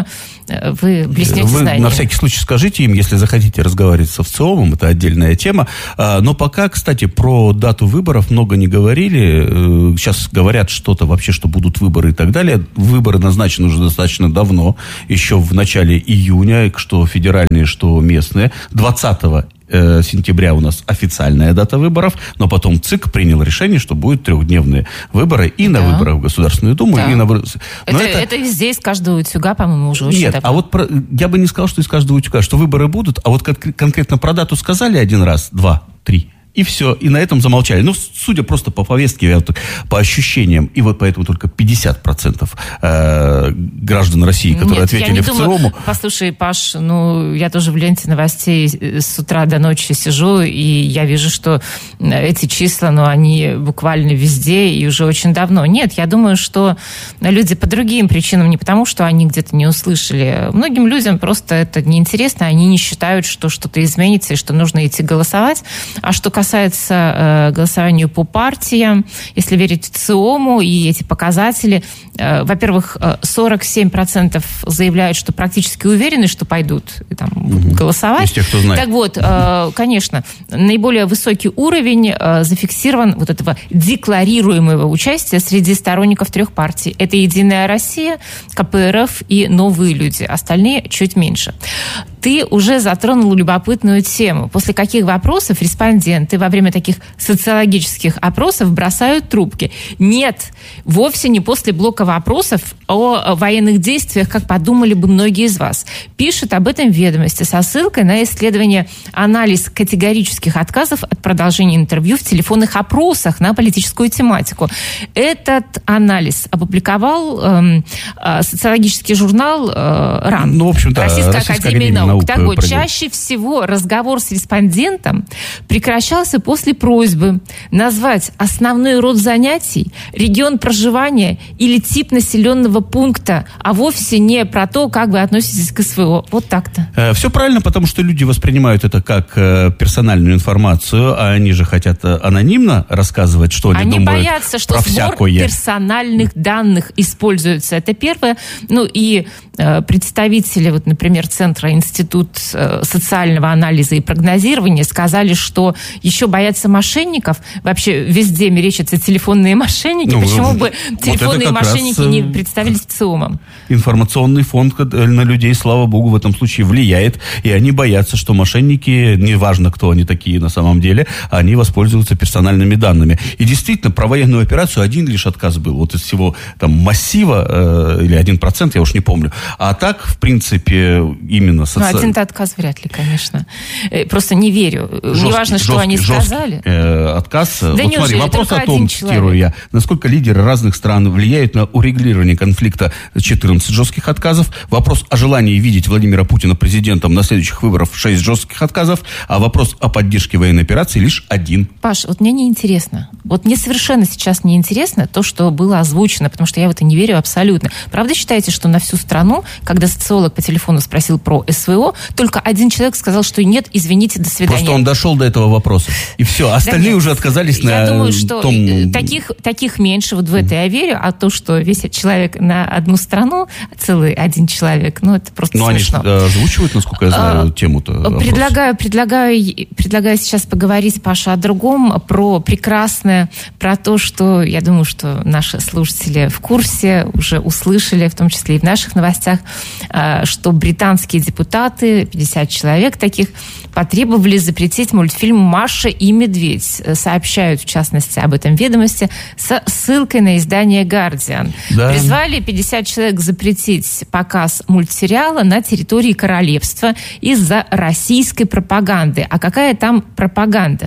[SPEAKER 6] вы блеснете
[SPEAKER 1] вы
[SPEAKER 6] знанием.
[SPEAKER 1] На всякий случай скажите им, если захотите разговаривать со ВЦИОМом, это отдельная тема. Но пока, кстати, про дату выборов много не говорили. Сейчас говорят что-то вообще, что будут выборы и так далее. Выборы назначены уже достаточно давно, еще в начале июня, что федеральные, что местные. двадцатого сентября у нас официальная дата выборов, но потом ЦИК принял решение, что будут трехдневные выборы и да. на выборах в Государственную Думу,
[SPEAKER 6] да.
[SPEAKER 1] и на...
[SPEAKER 6] Это, это... это везде из каждого утюга, по-моему, уже очень
[SPEAKER 1] Нет,
[SPEAKER 6] давно.
[SPEAKER 1] а вот про... я бы не сказал, что из каждого утюга, что выборы будут, а вот кон- конкретно про дату сказали один раз, два, три, и все, и на этом замолчали. Ну, судя просто по повестке, по ощущениям, и вот поэтому только пятьдесят процентов э, граждан России, которые
[SPEAKER 6] Нет,
[SPEAKER 1] ответили в ЦИОМу...
[SPEAKER 6] Послушай, Паш, ну, я тоже в ленте новостей с утра до ночи сижу, и я вижу, что эти числа, ну, они буквально везде и уже очень давно. Нет, я думаю, что люди по другим причинам, не потому, что они где-то не услышали. Многим людям просто это неинтересно, они не считают, что что-то изменится и что нужно идти голосовать. А что касается касается э, голосования по партиям, если верить ЦИОМу и эти показатели, э, во-первых, сорок семь процентов заявляют, что практически уверены, что пойдут там, угу. голосовать.
[SPEAKER 1] Из тех, кто знает.
[SPEAKER 6] Так вот, э, конечно, наиболее высокий уровень э, зафиксирован вот этого декларируемого участия среди сторонников трех партий. Это «Единая Россия», ка пэ эр эф и «Новые люди». Остальные чуть меньше. Ты уже затронул любопытную тему. После каких вопросов респонденты во время таких социологических опросов бросают трубки? Нет, вовсе не после блока вопросов о военных действиях, как подумали бы многие из вас. Пишет об этом «Ведомости» со ссылкой на исследование «Анализ категорических отказов от продолжения интервью в телефонных опросах на политическую тематику». Этот анализ опубликовал эм, э, социологический журнал э, РАН.
[SPEAKER 1] Ну, в общем-то,
[SPEAKER 6] Российская,
[SPEAKER 1] Российская
[SPEAKER 6] академия
[SPEAKER 1] академия
[SPEAKER 6] наук.
[SPEAKER 1] наук.
[SPEAKER 6] Так вот,
[SPEAKER 1] пройдет.
[SPEAKER 6] чаще всего разговор с респондентом прекращался после просьбы назвать основной род занятий, регион проживания или тип населенного пункта, а вовсе не про то, как вы относитесь к СВО. Вот так-то.
[SPEAKER 1] Э, все правильно, потому что люди воспринимают это как э, персональную информацию, а они же хотят э, анонимно рассказывать, что они,
[SPEAKER 6] они
[SPEAKER 1] думают
[SPEAKER 6] боятся, что
[SPEAKER 1] про
[SPEAKER 6] сбор
[SPEAKER 1] всякое.
[SPEAKER 6] персональных данных используется. Это первое. Ну и э, представители, вот, например, Центра Институт э, социального анализа и прогнозирования сказали, что еще боятся мошенников. Вообще везде мерещатся телефонные мошенники.
[SPEAKER 1] Ну,
[SPEAKER 6] Почему
[SPEAKER 1] вот
[SPEAKER 6] бы телефонные мошенники
[SPEAKER 1] раз,
[SPEAKER 6] не представились ЦИОМом?
[SPEAKER 1] Информационный фонд на людей, слава богу, в этом случае влияет, и они боятся, что мошенники, неважно, кто они такие на самом деле, они воспользуются персональными данными. И действительно, про военную операцию один лишь отказ был. Вот из всего там массива, э, или один процент, я уж не помню. А так, в принципе, именно... Соци...
[SPEAKER 6] Ну, один-то отказ вряд ли, конечно. Просто не верю.
[SPEAKER 1] Жесткий,
[SPEAKER 6] Неважно, что
[SPEAKER 1] жесткий,
[SPEAKER 6] они сказали.
[SPEAKER 1] Жесткий, э, отказ.
[SPEAKER 6] Да
[SPEAKER 1] вот
[SPEAKER 6] неужели?
[SPEAKER 1] смотри, вопрос
[SPEAKER 6] Только
[SPEAKER 1] о том,
[SPEAKER 6] один
[SPEAKER 1] цитирую
[SPEAKER 6] человек.
[SPEAKER 1] я, насколько лидеры разных стран влияют на урегулирование конфликта, четырнадцать жестких отказов. Вопрос о желании видеть Владимира Путина президентом на следующих выборах, шесть жестких отказов. А вопрос о поддержке военной операции лишь один.
[SPEAKER 6] Паш, вот мне не интересно. Вот мне совершенно сейчас не интересно то, что было озвучено, потому что я в это не верю абсолютно. Правда считаете, что на всю страну, когда социолог по телефону спросил про СВО, только один человек сказал, что нет, извините, до свидания.
[SPEAKER 1] Просто он дошел до этого вопроса. И все. Остальные
[SPEAKER 6] да
[SPEAKER 1] уже отказались
[SPEAKER 6] я
[SPEAKER 1] на
[SPEAKER 6] Я думаю, что
[SPEAKER 1] том...
[SPEAKER 6] таких, таких меньше. Вот в это я верю. А то, что весит человек на одну страну, целый один человек, ну, это просто
[SPEAKER 1] Но
[SPEAKER 6] смешно.
[SPEAKER 1] они же озвучивают, насколько я знаю,
[SPEAKER 6] а,
[SPEAKER 1] тему-то.
[SPEAKER 6] Предлагаю, предлагаю, предлагаю сейчас поговорить, Паша, о другом, про прекрасное, про то, что, я думаю, что наши слушатели в курсе, уже услышали, в том числе и в наших новостях, что британские депутаты, пятьдесят человек таких, потребовали запретить мультфильм «Маша и медведь». Сообщают, в частности, об этом «Ведомости» со ссылкой на издание «Гардиан». Да. Призвали пятьдесят человек запретить показ мультсериала на территории королевства из-за российской пропаганды. А какая там пропаганда?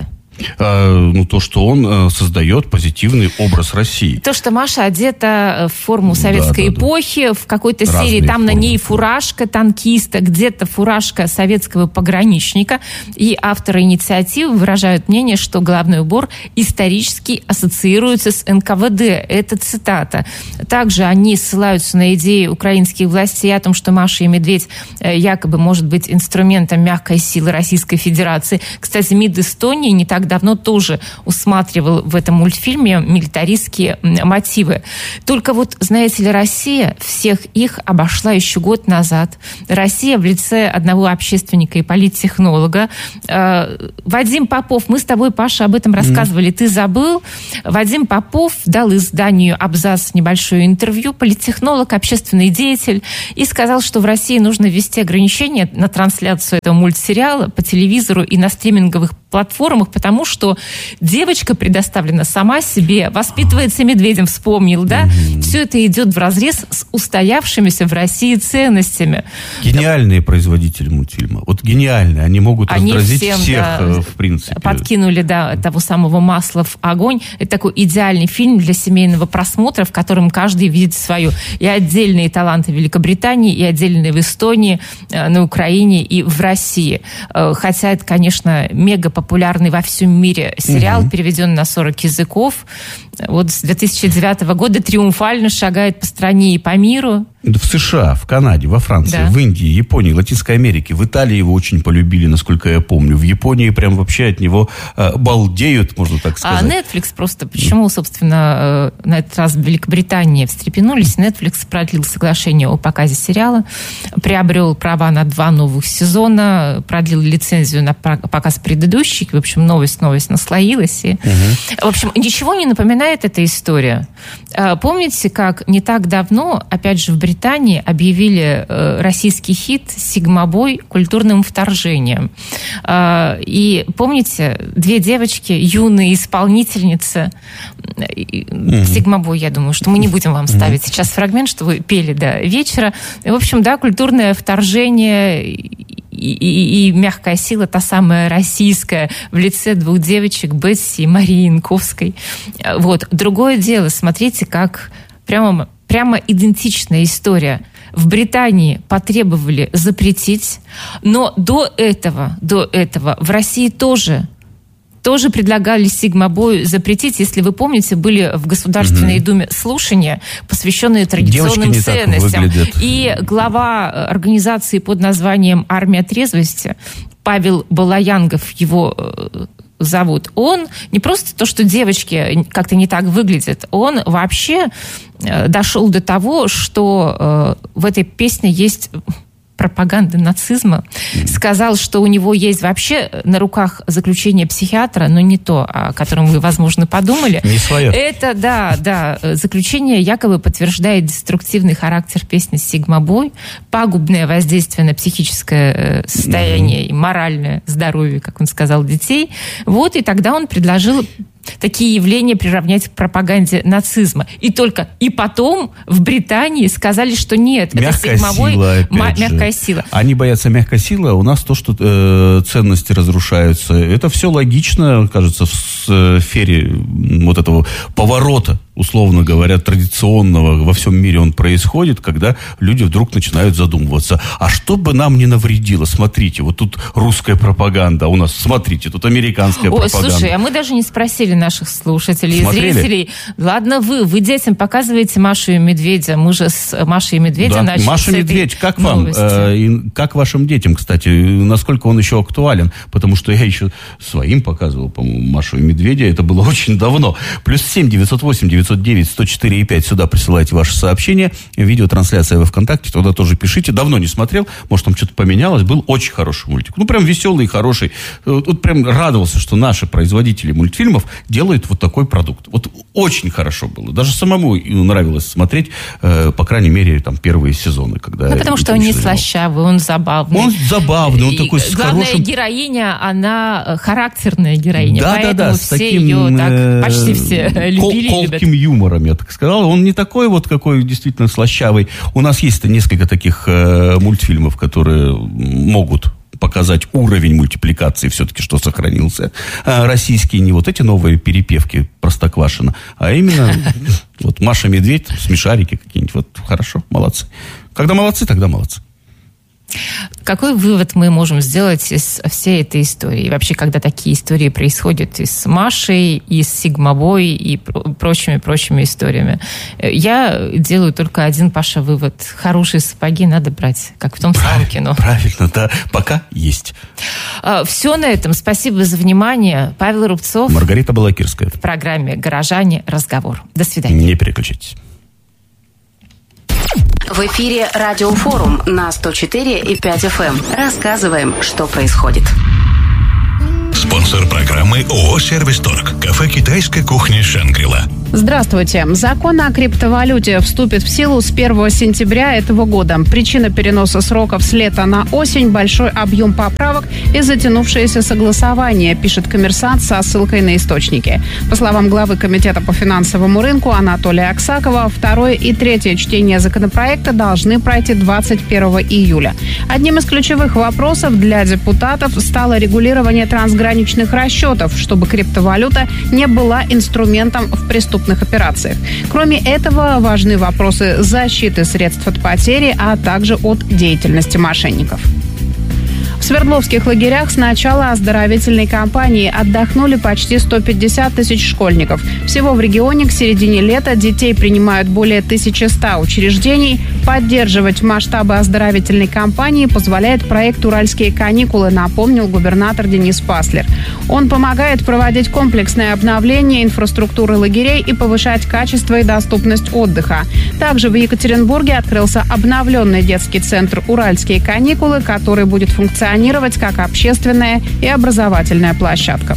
[SPEAKER 1] Ну, то, что он э, создает позитивный образ России.
[SPEAKER 6] То, что Маша одета в форму советской да, да, эпохи, да. в какой-то Разные серии там формы. На ней фуражка танкиста, где-то фуражка советского пограничника. И авторы инициативы выражают мнение, что головной убор исторически ассоциируется с эн ка вэ дэ. Это цитата. Также они ссылаются на идеи украинских властей о том, что Маша и медведь якобы может быть инструментом мягкой силы Российской Федерации. Кстати, МИД Эстонии не так так давно тоже усматривал в этом мультфильме милитаристские мотивы. Только вот, знаете ли, Россия всех их обошла еще год назад. Россия в лице одного общественника и политтехнолога. Вадим Попов, мы с тобой, Паша, об этом рассказывали, mm. ты забыл. Вадим Попов дал изданию «Абзац» небольшое интервью, политтехнолог, общественный деятель, и сказал, что в России нужно ввести ограничения на трансляцию этого мультсериала по телевизору и на стриминговых платформах, потому что девочка предоставлена сама себе, воспитывается медведем, вспомнил, да? Mm-hmm. Все это идет вразрез с устоявшимися в России ценностями.
[SPEAKER 1] Гениальные производители мультфильма. Вот гениальные. Они могут
[SPEAKER 6] Они
[SPEAKER 1] раздразить
[SPEAKER 6] всем,
[SPEAKER 1] всех,
[SPEAKER 6] да,
[SPEAKER 1] в принципе.
[SPEAKER 6] Подкинули, да, того самого масла в огонь. Это такой идеальный фильм для семейного просмотра, в котором каждый видит свою. И отдельные таланты Великобритании, и отдельные в Эстонии, на Украине и в России. Хотя это, конечно, мега популярный во всем мире сериал, угу. переведен на сорок языков. Вот с две тысячи девятого года триумфально шагает по стране и по миру.
[SPEAKER 1] В США, в Канаде, во Франции, да. в Индии, Японии, Латинской Америке. В Италии его очень полюбили, насколько я помню. В Японии прям вообще от него э, балдеют, можно так сказать.
[SPEAKER 6] А Netflix просто, почему, собственно, э, на этот раз в Великобритании встрепенулись? Netflix продлил соглашение о показе сериала, приобрел права на два новых сезона, продлил лицензию на показ предыдущих. В общем, новость, новость наслоилась. И, угу. В общем, ничего не напоминает эта история. Помните, как не так давно, опять же, в Британии объявили э, российский хит «Сигмабой» культурным вторжением. Э, и помните, две девочки, юные исполнительницы, mm-hmm. «Сигмабой», я думаю, что мы не будем вам ставить mm-hmm. сейчас фрагмент, что вы пели до вечера. И, в общем, да, культурное вторжение и, и, и мягкая сила, та самая российская, в лице двух девочек, Бетси и Марии Янковской. Вот. Другое дело, смотрите, как прямо... Прямо идентичная история. В Британии потребовали запретить, но до этого, до этого в России тоже, тоже предлагали Сигмабой запретить. Если вы помните, были в Государственной угу. Думе слушания, посвященные традиционным ценностям. И глава организации под названием «Армия трезвости» Павел Балаянгов, его зовут, он не просто то, что девочки как-то не так выглядят, он вообще дошел до того, что э, в этой песне есть пропаганда нацизма. Mm-hmm. Сказал, что у него есть вообще на руках заключение психиатра, но не то, о котором вы, возможно, подумали.
[SPEAKER 1] Не свое.
[SPEAKER 6] Это, да, да, заключение якобы подтверждает деструктивный характер песни «Сигмабой», пагубное воздействие на психическое состояние mm-hmm. и моральное здоровье, как он сказал, детей. Вот, и тогда он предложил такие явления приравнять к пропаганде нацизма. И только и потом в Британии сказали, что нет,
[SPEAKER 1] мягкая
[SPEAKER 6] это Сигмабой,
[SPEAKER 1] сила,
[SPEAKER 6] м- мягкая сила.
[SPEAKER 1] Они боятся мягкой силы, а у нас то, что э, ценности разрушаются. Это все логично, кажется, в сфере вот этого поворота, условно говоря, традиционного во всем мире он происходит, когда люди вдруг начинают задумываться, а что бы нам не навредило? Смотрите, вот тут русская пропаганда, а у нас, смотрите, тут американская
[SPEAKER 6] О,
[SPEAKER 1] пропаганда.
[SPEAKER 6] Слушай, а мы даже не спросили наших слушателей
[SPEAKER 1] Смотрели?
[SPEAKER 6] и зрителей. Ладно, вы, вы детям показываете Машу и Медведя. Мы же с Машей и Медведем
[SPEAKER 1] да.
[SPEAKER 6] начали
[SPEAKER 1] Маша
[SPEAKER 6] с
[SPEAKER 1] и Медведь, как
[SPEAKER 6] новости.
[SPEAKER 1] вам? Э, и как вашим детям, кстати? Насколько он еще актуален? Потому что я еще своим показывал, по-моему, Машу и Медведя. Это было очень давно. Плюс семь девятьсот восемь девятьсот девять сто четыре и пять. Сюда присылайте ваши сообщения. Видеотрансляция во ВКонтакте. Туда тоже пишите. Давно не смотрел. Может, там что-то поменялось. Был очень хороший мультик. Ну, прям веселый и хороший. Вот прям радовался, что наши производители мультфильмов делают вот такой продукт. Вот очень хорошо было. Даже самому нравилось смотреть, э, по крайней мере, там, первые сезоны. Когда
[SPEAKER 6] ну, потому что он не слащавый, он забавный.
[SPEAKER 1] Он забавный, он
[SPEAKER 6] и
[SPEAKER 1] такой с
[SPEAKER 6] главная
[SPEAKER 1] хорошим...
[SPEAKER 6] героиня, она характерная героиня.
[SPEAKER 1] Да,
[SPEAKER 6] поэтому
[SPEAKER 1] да, да,
[SPEAKER 6] все
[SPEAKER 1] с таким,
[SPEAKER 6] ее так,
[SPEAKER 1] э,
[SPEAKER 6] почти все любили.
[SPEAKER 1] Кол- колким юмором, я так сказал. Он не такой вот, какой действительно слащавый. У нас есть несколько таких э, мультфильмов, которые могут показать уровень мультипликации все-таки, что сохранился. А российские не вот эти новые перепевки Простоквашино, а именно вот Маша Медведь, смешарики какие-нибудь. Вот хорошо, молодцы. Когда молодцы, тогда молодцы.
[SPEAKER 6] Какой вывод мы можем сделать из всей этой истории? И вообще, когда такие истории происходят и с Машей, и с Сигмабой, и прочими-прочими историями. Я делаю только один, Паша, вывод. Хорошие сапоги надо брать, как в том самом кино.
[SPEAKER 1] Правильно, да. Пока есть.
[SPEAKER 6] Все на этом. Спасибо за внимание. Павел Рубцов.
[SPEAKER 1] Маргарита Балакирская.
[SPEAKER 6] В программе «Горожане. Разговор». До свидания.
[SPEAKER 1] Не переключайтесь.
[SPEAKER 8] В эфире Радиофорум на сто четыре и пять эф эм. Рассказываем, что происходит.
[SPEAKER 3] Спонсор программы ООО «Сервисторг». Кафе китайской кухни «Шангрила».
[SPEAKER 9] Здравствуйте. Закон о криптовалюте вступит в силу с первого сентября этого года. Причина переноса сроков с лета на осень – большой объем поправок и затянувшееся согласование, пишет «Коммерсант» со ссылкой на источники. По словам главы Комитета по финансовому рынку Анатолия Аксакова, второе и третье чтение законопроекта должны пройти двадцать первого июля. Одним из ключевых вопросов для депутатов стало регулирование трансграничных расчетов, чтобы криптовалюта не была инструментом в преступлении операциях. Кроме этого, важны вопросы защиты средств от потери, а также от деятельности мошенников. В Свердловских лагерях с начала оздоровительной кампании отдохнули почти сто пятьдесят тысяч школьников. Всего в регионе к середине лета детей принимают более тысячи ста учреждений. Поддерживать масштабы оздоровительной кампании позволяет проект «Уральские каникулы», напомнил губернатор Денис Паслер. Он помогает проводить комплексное обновление инфраструктуры лагерей и повышать качество и доступность отдыха. Также в Екатеринбурге открылся обновленный детский центр «Уральские каникулы», который будет функционировать как общественная и образовательная площадка.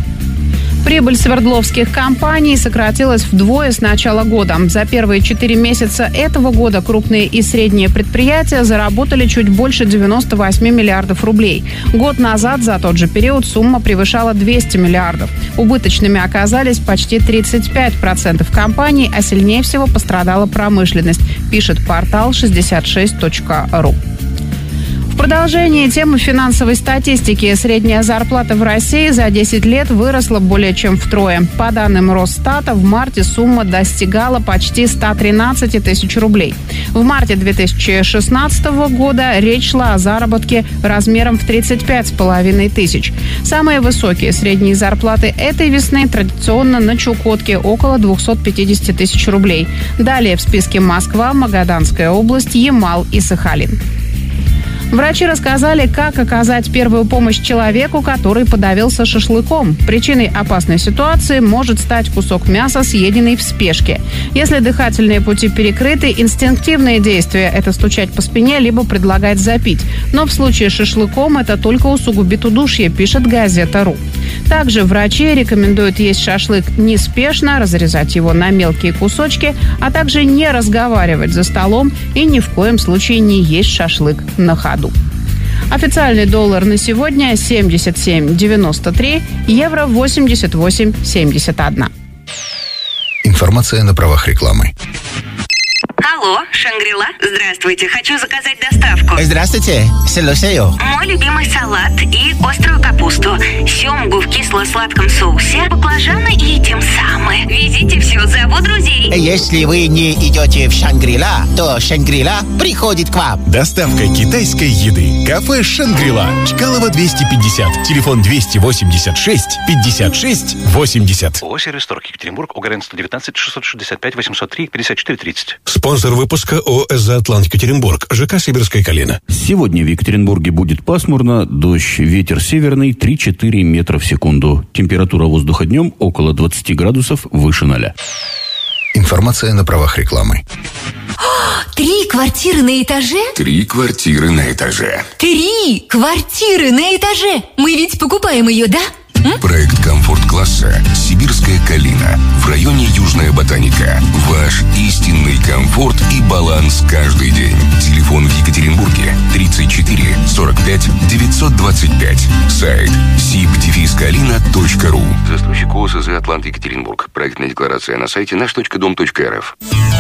[SPEAKER 9] Прибыль свердловских компаний сократилась вдвое с начала года. За первые четыре месяца этого года крупные и средние предприятия заработали чуть больше девяносто восемь миллиардов рублей. Год назад за тот же период сумма превышала двести миллиардов. Убыточными оказались почти тридцать пять процентов компаний, а сильнее всего пострадала промышленность, пишет портал шестьдесят шесть точка ру. В продолжении темы финансовой статистики средняя зарплата в России за десять лет выросла более чем втрое. По данным Росстата, в марте сумма достигала почти сто тринадцать тысяч рублей. В марте две тысячи шестнадцатого года речь шла о заработке размером в тридцать пять с половиной тысяч. Самые высокие средние зарплаты этой весны традиционно на Чукотке – около двести пятьдесят тысяч рублей. Далее в списке Москва, Магаданская область, Ямал и Сахалин. Врачи рассказали, как оказать первую помощь человеку, который подавился шашлыком. Причиной опасной ситуации может стать кусок мяса, съеденный в спешке. Если дыхательные пути перекрыты, инстинктивные действия – это стучать по спине, либо предлагать запить. Но в случае с шашлыком это только усугубит удушье, пишет газета.ру. Также врачи рекомендуют есть шашлык неспешно, разрезать его на мелкие кусочки, а также не разговаривать за столом и ни в коем случае не есть шашлык на ходу. Официальный доллар на сегодня семьдесят семь девяносто три, евро восемьдесят восемь семьдесят один.
[SPEAKER 10] Информация на правах рекламы.
[SPEAKER 11] Алло, Шангрила. Здравствуйте, хочу заказать доставку.
[SPEAKER 12] Здравствуйте, слушаю.
[SPEAKER 11] Мой любимый салат и острую капусту, семгу в кисло-сладком соусе, баклажаны и тем самым. Везите все, зову друзей.
[SPEAKER 12] Если вы не идете в Шангрила, то Шангрила приходит к вам.
[SPEAKER 3] Доставка китайской еды. Кафе «Шангрила». Чкалова двести пятьдесят. Телефон двести восемьдесят шесть пятьдесят шесть восемьдесят.
[SPEAKER 13] ООО «Сервисторг», Екатеринбург, УГРН сто девятнадцать шестьсот шестьдесят пять восемьсот три пятьдесят четыре тридцать.
[SPEAKER 3] Спонсор выпуска ООО «Эзоатлант Екатеринбург», ЖК «Сибирская калина».
[SPEAKER 1] Сегодня в Екатеринбурге будет пасмурно, дождь, ветер северный три-четыре метра в секунду. Температура воздуха днем около двадцать градусов выше ноля.
[SPEAKER 10] Информация на правах рекламы.
[SPEAKER 14] Три квартиры на этаже?
[SPEAKER 4] Три квартиры на этаже.
[SPEAKER 14] Три квартиры на этаже! Мы ведь покупаем ее, да?
[SPEAKER 4] Проект комфорт-класса «Сибирская калина» в районе Южная Ботаника. Ваш истинный комфорт и баланс каждый день. Телефон в Екатеринбурге тридцать четыре сорок пять девятьсот двадцать пять. Сайт сиб дефис калина точка ру.
[SPEAKER 15] Застройщик ООО «Эзоатлант Екатеринбург». Проектная декларация на сайте наш точка дом точка эр эф.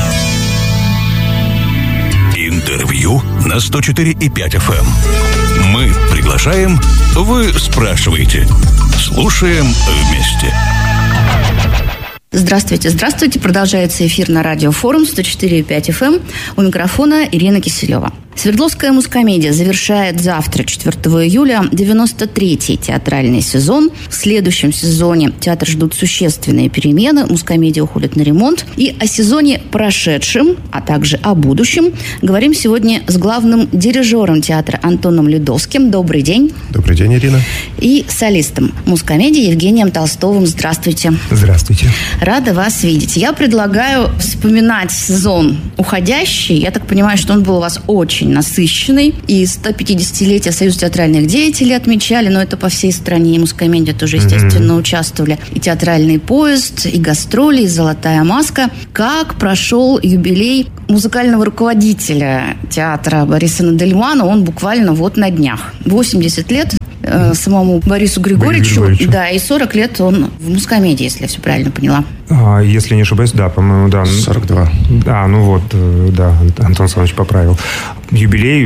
[SPEAKER 3] Интервью на сто четыре и пять эф эм. Мы приглашаем, вы спрашиваете. Слушаем вместе.
[SPEAKER 5] Здравствуйте, здравствуйте. Продолжается эфир на радиофорум сто четыре и пять эф эм. У микрофона Ирина Киселева. Свердловская мускомедия завершает завтра, четвёртого июля, девяносто третий театральный сезон. В следующем сезоне театр ждут существенные перемены. Мускомедия уходит на ремонт. И о сезоне прошедшем, а также о будущем говорим сегодня с главным дирижером театра Антоном Ледовским. Добрый день.
[SPEAKER 16] Добрый день, Ирина.
[SPEAKER 5] И солистом мускомедии Евгением Толстовым. Здравствуйте.
[SPEAKER 16] Здравствуйте.
[SPEAKER 5] Рада вас видеть. Я предлагаю вспоминать сезон уходящий. Я так понимаю, что он был у вас очень насыщенный. И сто пятидесятилетие Союза театральных деятелей отмечали, но это по всей стране. И мускомедия тоже, естественно, mm-hmm. участвовали. И театральный поезд, и гастроли, и золотая маска. Как прошел юбилей музыкального руководителя театра Бориса Надельмана? Он буквально вот на днях. восемьдесят лет э, самому Борису Григорьевичу. Григорьевичу. Да, и сорок лет он в мускомедии, если я все правильно поняла.
[SPEAKER 16] А, если не ошибаюсь, да, по-моему, да. сорок два. А, ну вот, да, Антон Александрович поправил. Юбилей,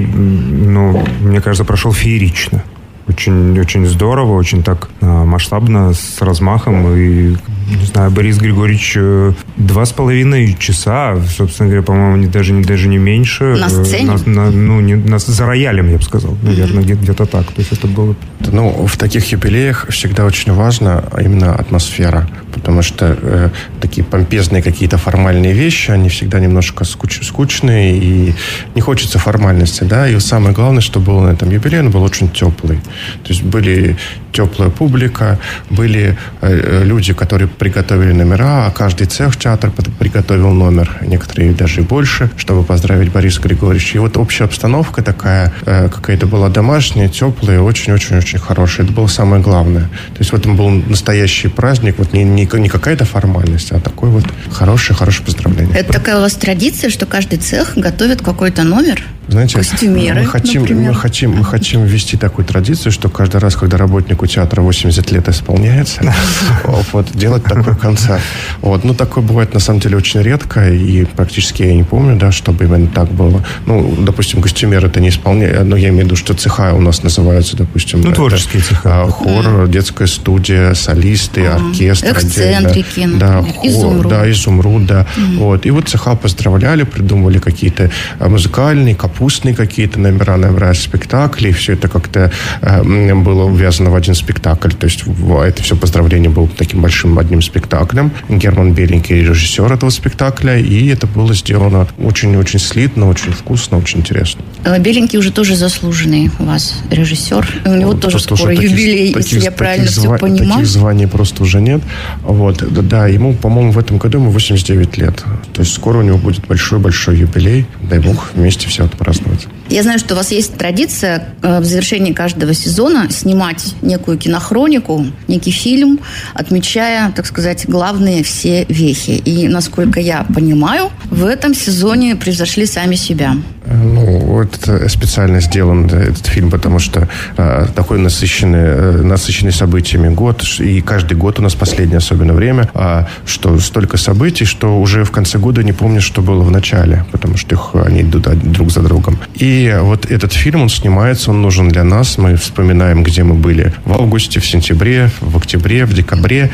[SPEAKER 16] ну, мне кажется, прошел феерично. Очень, очень здорово, очень так масштабно, с размахом. И, не знаю, Борис Григорьевич два с половиной часа, собственно говоря, по-моему, не, даже, не, даже не меньше.
[SPEAKER 5] На сцене?
[SPEAKER 16] На, на, ну, не, на, за роялем, я бы сказал, наверное, mm-hmm. где-то так. То есть это было...
[SPEAKER 17] Ну, в таких юбилеях всегда очень важно именно атмосфера. Потому что э, такие помпезные какие-то формальные вещи, они всегда немножко скуч, скучные, и не хочется формальности, да. И самое главное, что было на этом юбилее, он был очень теплый. То есть были теплая публика, были э, люди, которые приготовили номера, а каждый цех театр приготовил номер, некоторые даже и больше, чтобы поздравить Бориса Григорьевича. И вот общая обстановка такая, э, какая-то была домашняя, теплая, очень-очень-очень хорошая. Это было самое главное. То есть в этом был настоящий праздник, вот не, не, не какая-то формальность, а такой вот хорошее-хорошее поздравление.
[SPEAKER 5] Это такая у вас традиция, что каждый цех готовит какой-то номер?
[SPEAKER 17] Знаете,
[SPEAKER 5] костюмеры,
[SPEAKER 17] мы хотим, мы хотим, мы хотим ввести такую традицию, что каждый раз, когда работнику театра восемьдесят лет исполняется, вот, делать такой концерт. Вот. Ну, такое бывает, на самом деле, очень редко, и практически я не помню, да, чтобы именно так было. Ну, допустим, костюмеры это не исполняют, но я имею в виду, что цеха у нас называются, допустим...
[SPEAKER 16] Ну, творческие цеха.
[SPEAKER 17] Хор, mm. детская студия, солисты, mm. оркестр.
[SPEAKER 5] Эксцентрики.
[SPEAKER 17] Да, хор, изумруд. Да, изумруд, да. Mm. Вот. И вот цеха поздравляли, придумывали какие-то музыкальные, капустные какие-то номера, номера спектаклей. Все это как-то э, было увязано в один спектакль. То есть это все поздравление было таким большим одним спектаклем. Герман Беленький режиссер этого спектакля. И это было сделано очень-очень слитно, очень вкусно, очень интересно.
[SPEAKER 5] Беленький уже тоже заслуженный у вас режиссер. У него
[SPEAKER 17] вот,
[SPEAKER 5] тоже скоро таких, юбилей, таких, если я правильно все зва- понимаю.
[SPEAKER 17] Таких званий просто уже нет. Вот. Да, ему, по-моему, в этом году ему восемьдесят девять лет. То есть скоро у него будет большой-большой юбилей. Дай бог вместе все это праздновать.
[SPEAKER 5] Я знаю, что у вас есть традиция в завершении каждого сезона снимать некую кинохронику, некий фильм, отмечая, так сказать, главные все вехи. И, насколько я понимаю, в этом сезоне превзошли сами себя.
[SPEAKER 17] Ну, это специально сделан этот фильм, потому что э, такой насыщенный, э, насыщенный событиями год, и каждый год у нас последнее особенно время, э, что столько событий, что уже в конце года не помнишь, что было в начале, потому что их, они идут друг за другом. И вот этот фильм, он снимается, он нужен для нас, мы вспоминаем, где мы были в августе, в сентябре, в октябре, в декабре,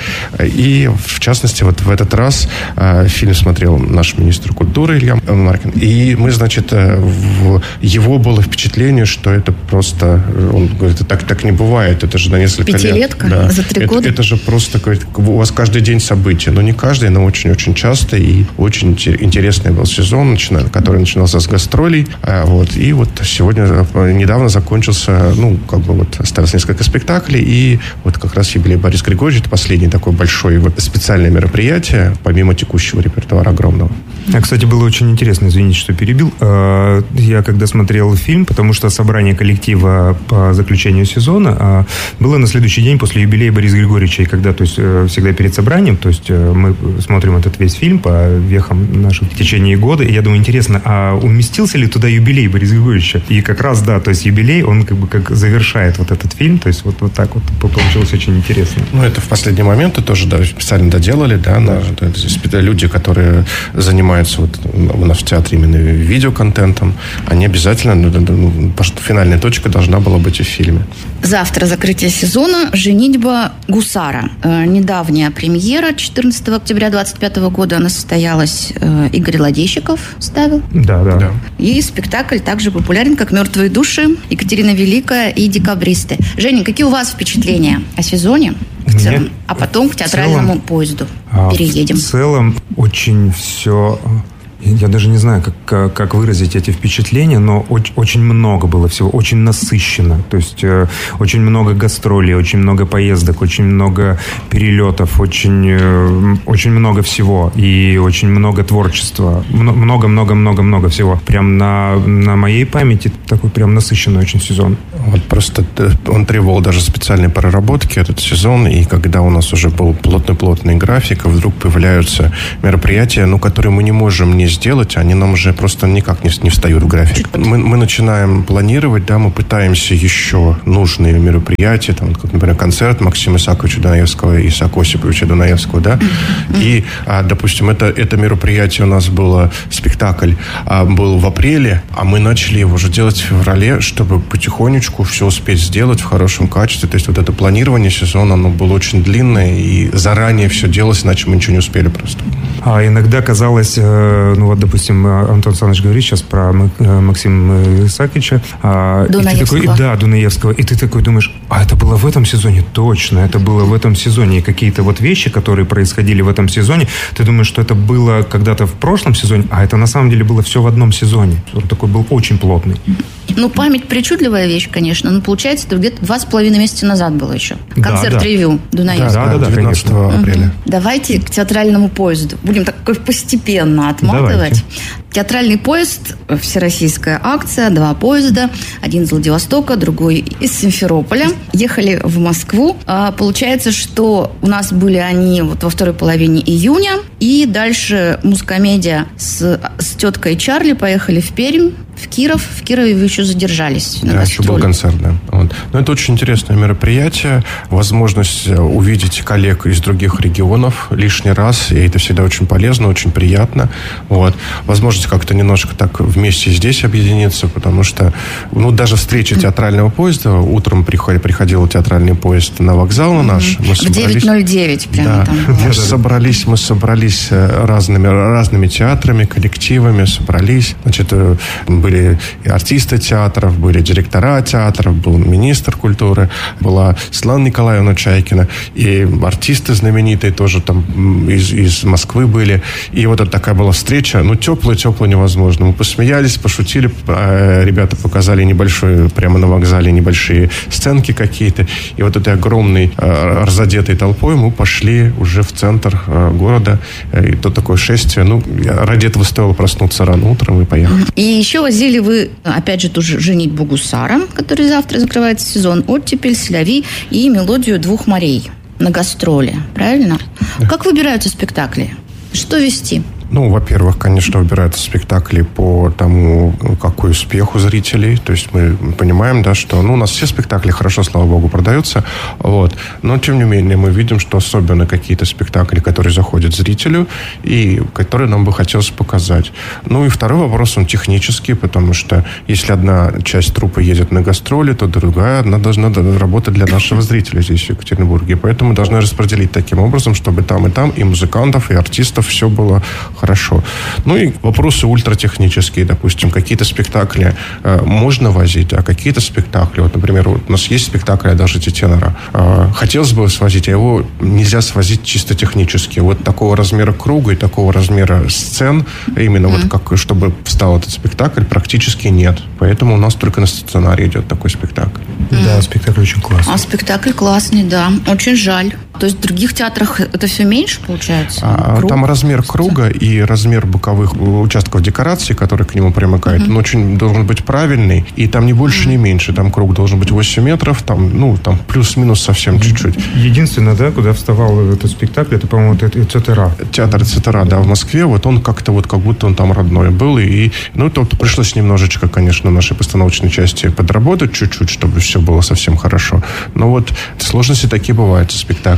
[SPEAKER 17] и в частности, вот в этот раз э, фильм смотрел наш министр культуры Илья Маркин, и мы, значит, э, в его было впечатление, что это просто... Он говорит, так, так не бывает. Это же на несколько лет.
[SPEAKER 5] Пятилетка
[SPEAKER 17] да.
[SPEAKER 5] за три
[SPEAKER 17] это,
[SPEAKER 5] года?
[SPEAKER 17] Это же просто... Говорит, у вас каждый день события. Но не каждый, но очень-очень часто. И очень интересный был сезон, который начинался с гастролей. Вот. И вот сегодня, недавно закончился, ну, как бы вот осталось несколько спектаклей. И вот как раз юбилей Бориса Григорьевича. Это последнее такое большое вот специальное мероприятие, помимо текущего репертуара огромного.
[SPEAKER 16] А, кстати, было очень интересно, извините, что перебил. Я когда смотрел фильм, потому что собрание коллектива по заключению сезона было на следующий день после юбилея Бориса Григорьевича. И когда, то есть, всегда перед собранием, то есть мы смотрим этот весь фильм по вехам наших в течение года. И я думаю, интересно, а уместился ли туда юбилей Бориса Григорьевича? И как раз, да, то есть юбилей, он как бы как завершает вот этот фильм. То есть вот, вот так вот получилось очень интересно.
[SPEAKER 17] Ну, это в последний момент тоже, да, специально доделали, да, на, это люди, которые занимаются занимаются вот у нас в театре именно видеоконтентом, они обязательно, ну, финальная точка должна была быть и в фильме.
[SPEAKER 5] Завтра закрытие сезона «Женитьба гусара». Э, недавняя премьера четырнадцатого октября двадцать пятого года. Она состоялась. Э, Игорь Ладейщиков ставил.
[SPEAKER 16] Да, да, да.
[SPEAKER 5] И спектакль также популярен, как «Мертвые души», «Екатерина Великая» и «Декабристы». Женя, какие у вас впечатления о сезоне в целом? Мне... А потом к театральному целом, поезду а, переедем.
[SPEAKER 16] В целом очень все... Я даже не знаю, как, как выразить эти впечатления, но очень, очень много было всего, очень насыщенно. То есть э, очень много гастролей, очень много поездок, очень много перелетов, очень, э, очень много всего и очень много творчества. Много-много-много-много всего. Прям на, на моей памяти такой прям насыщенный очень сезон.
[SPEAKER 17] Вот просто он требовал даже специальной проработки, этот сезон, и когда у нас уже был плотный-плотный график, вдруг появляются мероприятия, ну, которые мы не можем не сделать, они нам уже просто никак не, не встают в график. Мы, мы начинаем планировать, да, мы пытаемся еще нужные мероприятия, там, как, например, концерт Максима Исааковича Дунаевского и Исаака Осиповича Дунаевского, да, и, а, допустим, это, это мероприятие у нас было, спектакль а, был в апреле, а мы начали его уже делать в феврале, чтобы потихонечку все успеть сделать в хорошем качестве, то есть вот это планирование сезона, оно было очень длинное, и заранее все делалось, иначе мы ничего не успели просто.
[SPEAKER 16] А иногда казалось, ну вот, допустим, Антон Саныч говорит сейчас про Максима Исааковича.
[SPEAKER 5] Дунаевского.
[SPEAKER 16] И ты такой, да, Дунаевского. И ты такой думаешь, а это было в этом сезоне? Точно, это было в этом сезоне. И какие-то вот вещи, которые происходили в этом сезоне, ты думаешь, что это было когда-то в прошлом сезоне, а это на самом деле было все в одном сезоне. Он такой был очень плотный.
[SPEAKER 5] Ну, память причудливая вещь, конечно. Но получается, это где-то два с половиной месяца назад было еще. Концерт-ревью Дунаевского.
[SPEAKER 16] Да, да, да,
[SPEAKER 17] девятнадцатого апреля.
[SPEAKER 5] Угу. Давайте к театральному поезду. Будем так постепенно отматывать. Давайте. Театральный поезд, всероссийская акция, два поезда. Один из Владивостока, другой из Симферополя. Ехали в Москву. А, получается, что у нас были они вот во второй половине июня. И дальше музкомедия с, с теткой Чарли поехали в Пермь, в Киров. В Кирове вы еще задержались.
[SPEAKER 17] Да, еще был концерт, да. Вот. Но это очень интересное мероприятие. Возможность увидеть коллег из других регионов лишний раз. И это всегда очень полезно, очень приятно. Вот. Возможность как-то немножко так вместе здесь объединиться, потому что, ну, даже встреча театрального поезда. Утром приходил, приходил театральный поезд на вокзал на наш.
[SPEAKER 5] Мы в девять ноль девять прямо
[SPEAKER 17] да.
[SPEAKER 5] там.
[SPEAKER 17] Мы собрались, мы собрались разными, разными театрами, коллективами, собрались. Значит, были и артисты театров, были директора театров, был министр культуры, была Светлана Николаевна Чайкина, и артисты знаменитые тоже там из, из Москвы были. И вот это такая была встреча, ну, теплая-теплая невозможно. Мы посмеялись, пошутили, ребята показали небольшой, прямо на вокзале небольшие сценки какие-то. И вот этой огромной разодетой толпой мы пошли уже в центр города. И то такое шествие. Ну, ради этого стоило проснуться рано утром и поехать.
[SPEAKER 5] И еще возили вы, опять же, ту же «Женитьбу гусара», который завтра закрывается сезон, «Оттепель», «Селяви» и «Мелодию двух морей» на гастроли. Правильно? Да. Как выбираются спектакли? Что вести?
[SPEAKER 17] Ну, во-первых, конечно, выбираются спектакли по тому, какой успех у зрителей. То есть мы понимаем, да, что, ну, у нас все спектакли хорошо, слава богу, продаются. Вот. Но, тем не менее, мы видим, что особенно какие-то спектакли, которые заходят зрителю и которые нам бы хотелось показать. Ну, и второй вопрос, он технический, потому что если одна часть труппы едет на гастроли, то другая, она должна работать для нашего зрителя здесь, в Екатеринбурге. Поэтому мы должны распределить таким образом, чтобы там и там и музыкантов, и артистов все было хорошо. Ну и вопросы ультратехнические, допустим, какие-то спектакли э, можно возить, а какие-то спектакли, вот, например, вот у нас есть спектакль «Одолжите тенора». Э, хотелось бы свозить, а его нельзя свозить чисто технически. Вот такого размера круга и такого размера сцен, именно mm-hmm. вот как, чтобы встал этот спектакль, практически нет. Поэтому у нас только на стационаре идет такой спектакль.
[SPEAKER 16] Mm-hmm. Да, спектакль очень классный.
[SPEAKER 5] А спектакль классный, да. Очень жаль. То есть в других театрах это все меньше получается?
[SPEAKER 17] А, там размер круга и размер боковых участков декорации, которые к нему примыкают, mm-hmm. он очень должен быть правильный, и там не больше, mm-hmm. не меньше. Там круг должен быть восемь метров, там, ну, там плюс-минус совсем mm-hmm. чуть-чуть.
[SPEAKER 16] Единственное, да, куда вставал этот спектакль, это, по-моему, это ЦТРА.
[SPEAKER 17] Театр ЦТРА, да, в Москве. Вот он как-то вот, как будто он там родной был. И, ну, то пришлось немножечко, конечно, нашей постановочной части подработать чуть-чуть, чтобы все было совсем хорошо. Но вот сложности такие бывают со спектаклем.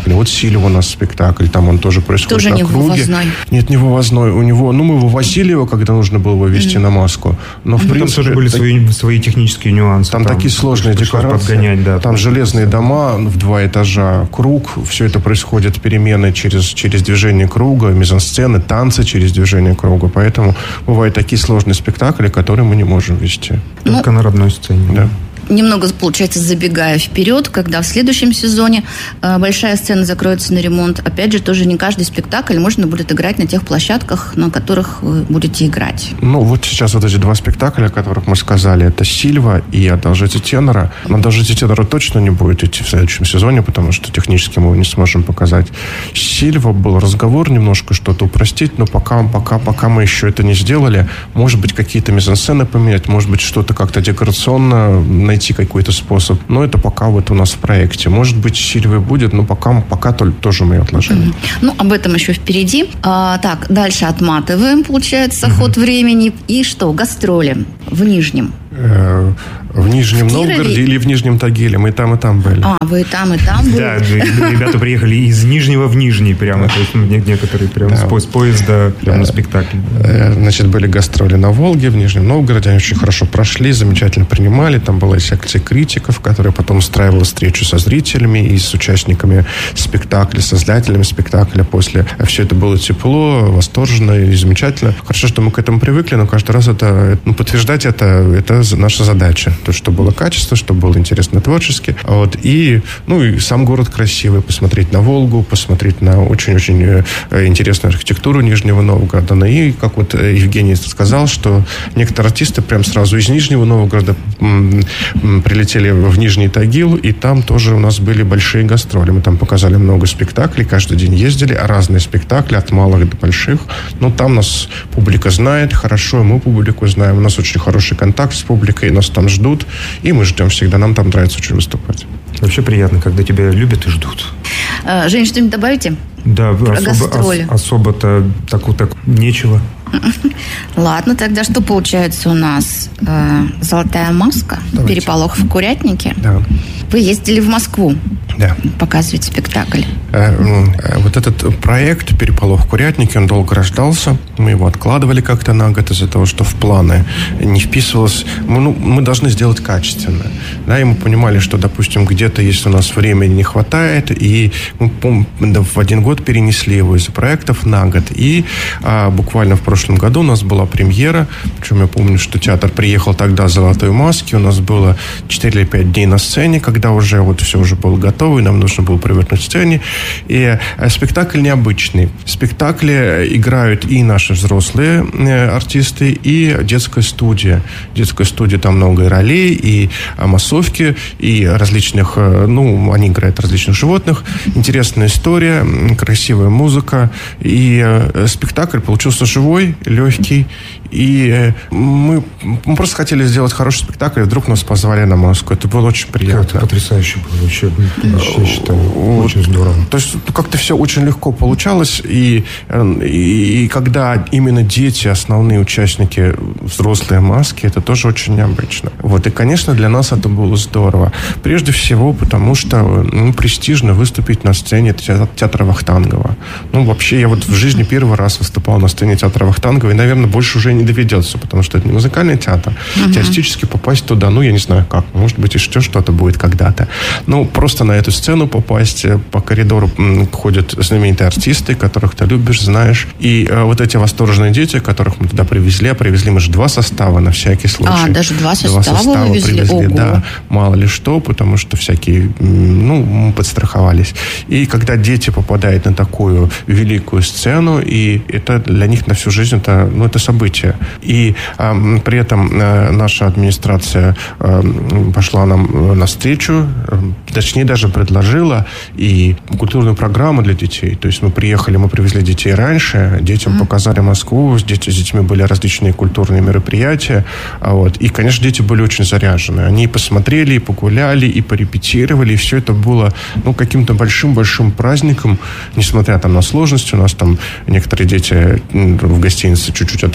[SPEAKER 17] спектакли. Вот Сильва у нас спектакль, там он тоже происходит
[SPEAKER 5] тоже
[SPEAKER 17] на
[SPEAKER 5] не
[SPEAKER 17] круге.
[SPEAKER 5] вывозной.
[SPEAKER 17] Нет, не вывозной. У него, ну, мы вывозили его, когда нужно было его везти mm-hmm. на маску. Но, в
[SPEAKER 16] mm-hmm.
[SPEAKER 17] принципе,
[SPEAKER 16] там тоже были
[SPEAKER 17] так...
[SPEAKER 16] свои, свои технические нюансы.
[SPEAKER 17] Там, там такие сложные декорации.
[SPEAKER 16] Подгонять, да,
[SPEAKER 17] там железные дома в два этажа, круг. Все это происходит, перемены через, через движение круга, мизансцены, танцы через движение круга. Поэтому бывают такие сложные спектакли, которые мы не можем вести.
[SPEAKER 16] Только ну, на родной сцене.
[SPEAKER 17] Да.
[SPEAKER 5] Немного, получается, забегая вперед, когда в следующем сезоне э, большая сцена закроется на ремонт. Опять же, тоже не каждый спектакль можно будет играть на тех площадках, на которых вы будете играть.
[SPEAKER 17] Ну, вот сейчас вот эти два спектакля, о которых мы сказали, это «Сильва» и «Одолжите тенора». «Одолжите тенора» точно не будет идти в следующем сезоне, потому что технически мы его не сможем показать. «Сильва» был разговор немножко что-то упростить, но пока, пока, пока мы еще это не сделали, может быть, какие-то мизансцены поменять, может быть, что-то как-то декорационно найти какой-то способ. Но это пока вот у нас в проекте. Может быть, Сильвия будет, но пока, пока тоже мы ее отложили.
[SPEAKER 5] Mm-hmm. Ну, об этом еще впереди. А, так, дальше отматываем, получается, mm-hmm. ход времени. И что? Гастроли в Нижнем.
[SPEAKER 17] В Нижнем в Новгороде или в Нижнем Тагиле. Мы и там, и там были.
[SPEAKER 5] А, вы и там, и там были.
[SPEAKER 16] Да, ребята приехали из Нижнего в Нижний прямо. То есть некоторые прямо с поезда прямо на спектакль.
[SPEAKER 17] Значит, были гастроли на Волге, в Нижнем Новгороде. Они очень хорошо прошли, замечательно принимали. Там была секция критиков, которая потом устраивала встречу со зрителями и с участниками спектакля, со создателями спектакля. После все это было тепло, восторженно и замечательно. Хорошо, что мы к этому привыкли, но каждый раз это, ну, подтверждать это, это наша задача. То, что было качество, что было интересно творчески. Вот. И, ну, и сам город красивый. Посмотреть на Волгу, посмотреть на очень-очень интересную архитектуру Нижнего Новгорода. Ну, и, как вот Евгений сказал, что некоторые артисты прям сразу из Нижнего Новгорода м- м- прилетели в Нижний Тагил, и там тоже у нас были большие гастроли. Мы там показали много спектаклей, каждый день ездили, разные спектакли, от малых до больших. Но там нас публика знает хорошо, мы публику знаем. У нас очень хороший контакт с публикой, нас там ждут, и мы ждем всегда. Нам там нравится очень выступать.
[SPEAKER 16] Вообще приятно, когда тебя любят и ждут.
[SPEAKER 5] А, Жень, что-нибудь добавите?
[SPEAKER 16] Да, особо, ос, особо-то так вот так нечего.
[SPEAKER 5] Ладно, тогда что получается у нас? Э, «Золотая маска», Давайте. «Переполох в Курятнике».
[SPEAKER 17] Да.
[SPEAKER 5] Вы ездили в Москву.
[SPEAKER 17] Да.
[SPEAKER 5] Показывать спектакль.
[SPEAKER 17] Вот этот проект «Переполох в Курятнике», он долго рождался. Мы его откладывали как-то на год из-за того, что в планы не вписывалось. Мы, ну, мы должны сделать качественно. Да, и мы понимали, что, допустим, где-то, если у нас времени не хватает, и мы в один год перенесли его из проектов на год. И а, буквально в прошлом году у нас была премьера. Причем я помню, что театр приехал тогда в «Золотой маске». У нас было четыре или пять дней на сцене, когда уже вот все уже было готово, и нам нужно было провернуть сцене. И э, спектакль необычный. В спектакле играют и наши взрослые э, артисты, и детская студия. Детская студия, там много и ролей, и э, массовки, и различных, э, ну, они играют различных животных. Интересная история, красивая музыка. И э, спектакль получился живой, легкий. И э, мы, мы просто хотели сделать хороший спектакль, и вдруг нас позвали на Москву. Это было очень приятно.
[SPEAKER 16] Это потрясающе было. Вообще, я считаю, очень здорово.
[SPEAKER 17] То есть как-то все очень легко получалось, и, и, и когда именно дети, основные участники, взрослые маски, это тоже очень необычно. Вот, и, конечно, для нас это было здорово. Прежде всего, потому что, ну, престижно выступить на сцене театра Вахтангова. Ну, вообще, я вот в жизни первый раз выступал на сцене театра Вахтангова, и, наверное, больше уже не доведется, потому что это не музыкальный театр. Uh-huh. Теоретически попасть туда, ну, я не знаю как, может быть, еще что-то будет когда-то. Ну, просто на эту сцену попасть, по коридору ходят знаменитые артисты, которых ты любишь, знаешь. И э, вот эти восторженные дети, которых мы туда привезли, а привезли мы же два состава на всякий случай.
[SPEAKER 5] А, даже два состава,
[SPEAKER 17] два состава
[SPEAKER 5] вывезли?
[SPEAKER 17] привезли,
[SPEAKER 5] Ого.
[SPEAKER 17] Да, мало ли что, потому что всякие, ну, подстраховались. И когда дети попадают на такую великую сцену, и это для них на всю жизнь, это, ну, это событие. И э, при этом э, наша администрация э, пошла нам навстречу, э, точнее даже предложила и культурную программу для детей. То есть мы приехали, мы привезли детей раньше, детям mm-hmm. показали Москву, с, дети, с детьми были различные культурные мероприятия. Вот. И, конечно, дети были очень заряжены. Они и посмотрели, и погуляли, и порепетировали, и все это было, ну, каким-то большим-большим праздником, несмотря там на сложности. У нас там некоторые дети в гостинице чуть-чуть отравились,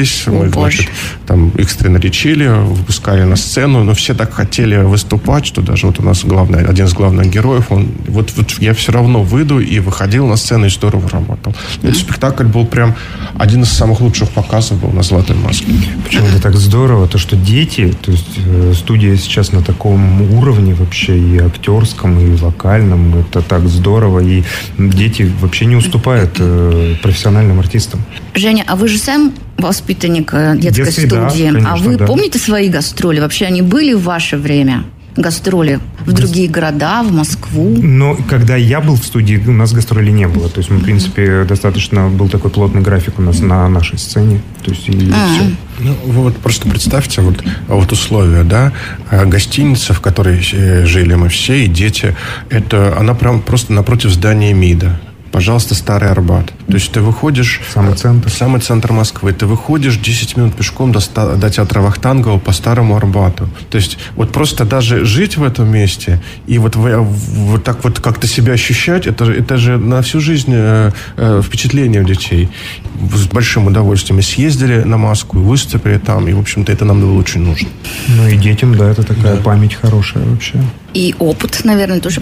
[SPEAKER 17] ругались,
[SPEAKER 5] О,
[SPEAKER 17] мы,
[SPEAKER 5] боже.
[SPEAKER 17] значит, там экстренно речили, выпускали на сцену, но все так хотели выступать, что даже вот у нас главный, один из главных героев, он, вот, вот я все равно выйду, и выходил на сцену, и здорово работал. Этот спектакль был прям один из самых лучших показов был на «Золотой маске».
[SPEAKER 16] Почему это так здорово, то, что дети, то есть э, студия сейчас на таком уровне вообще и актерском, и вокальном, это так здорово, и дети вообще не уступают э, профессиональным артистам.
[SPEAKER 5] Женя, а вы же сам воспитанник э, детской
[SPEAKER 16] Детской,
[SPEAKER 5] студии.
[SPEAKER 16] да, конечно,
[SPEAKER 5] а вы
[SPEAKER 16] да.
[SPEAKER 5] помните свои гастроли? Вообще они были в ваше время? Гастроли в другие города, в Москву?
[SPEAKER 16] Но когда я был в студии, у нас гастролей не было. То есть мы, в принципе, достаточно был такой плотный график у нас на нашей сцене. То есть и все.
[SPEAKER 17] Ну, вы вот просто представьте вот, вот условия, да, гостиница, в которой жили мы все, и дети, это она прям просто напротив здания МИДа. Пожалуйста, Старый Арбат. То есть ты выходишь...
[SPEAKER 16] Самый центр.
[SPEAKER 17] Самый центр Москвы. Ты выходишь десять минут пешком до, до театра Вахтангова по Старому Арбату. То есть вот просто даже жить в этом месте и вот, вот так вот как-то себя ощущать, это, это же на всю жизнь э, э, впечатление у детей. С большим удовольствием. И съездили на Маску, и выступили там. И, в общем-то, это нам было очень нужно.
[SPEAKER 16] Ну и детям, да, это такая да. память хорошая вообще.
[SPEAKER 5] И опыт, наверное, тоже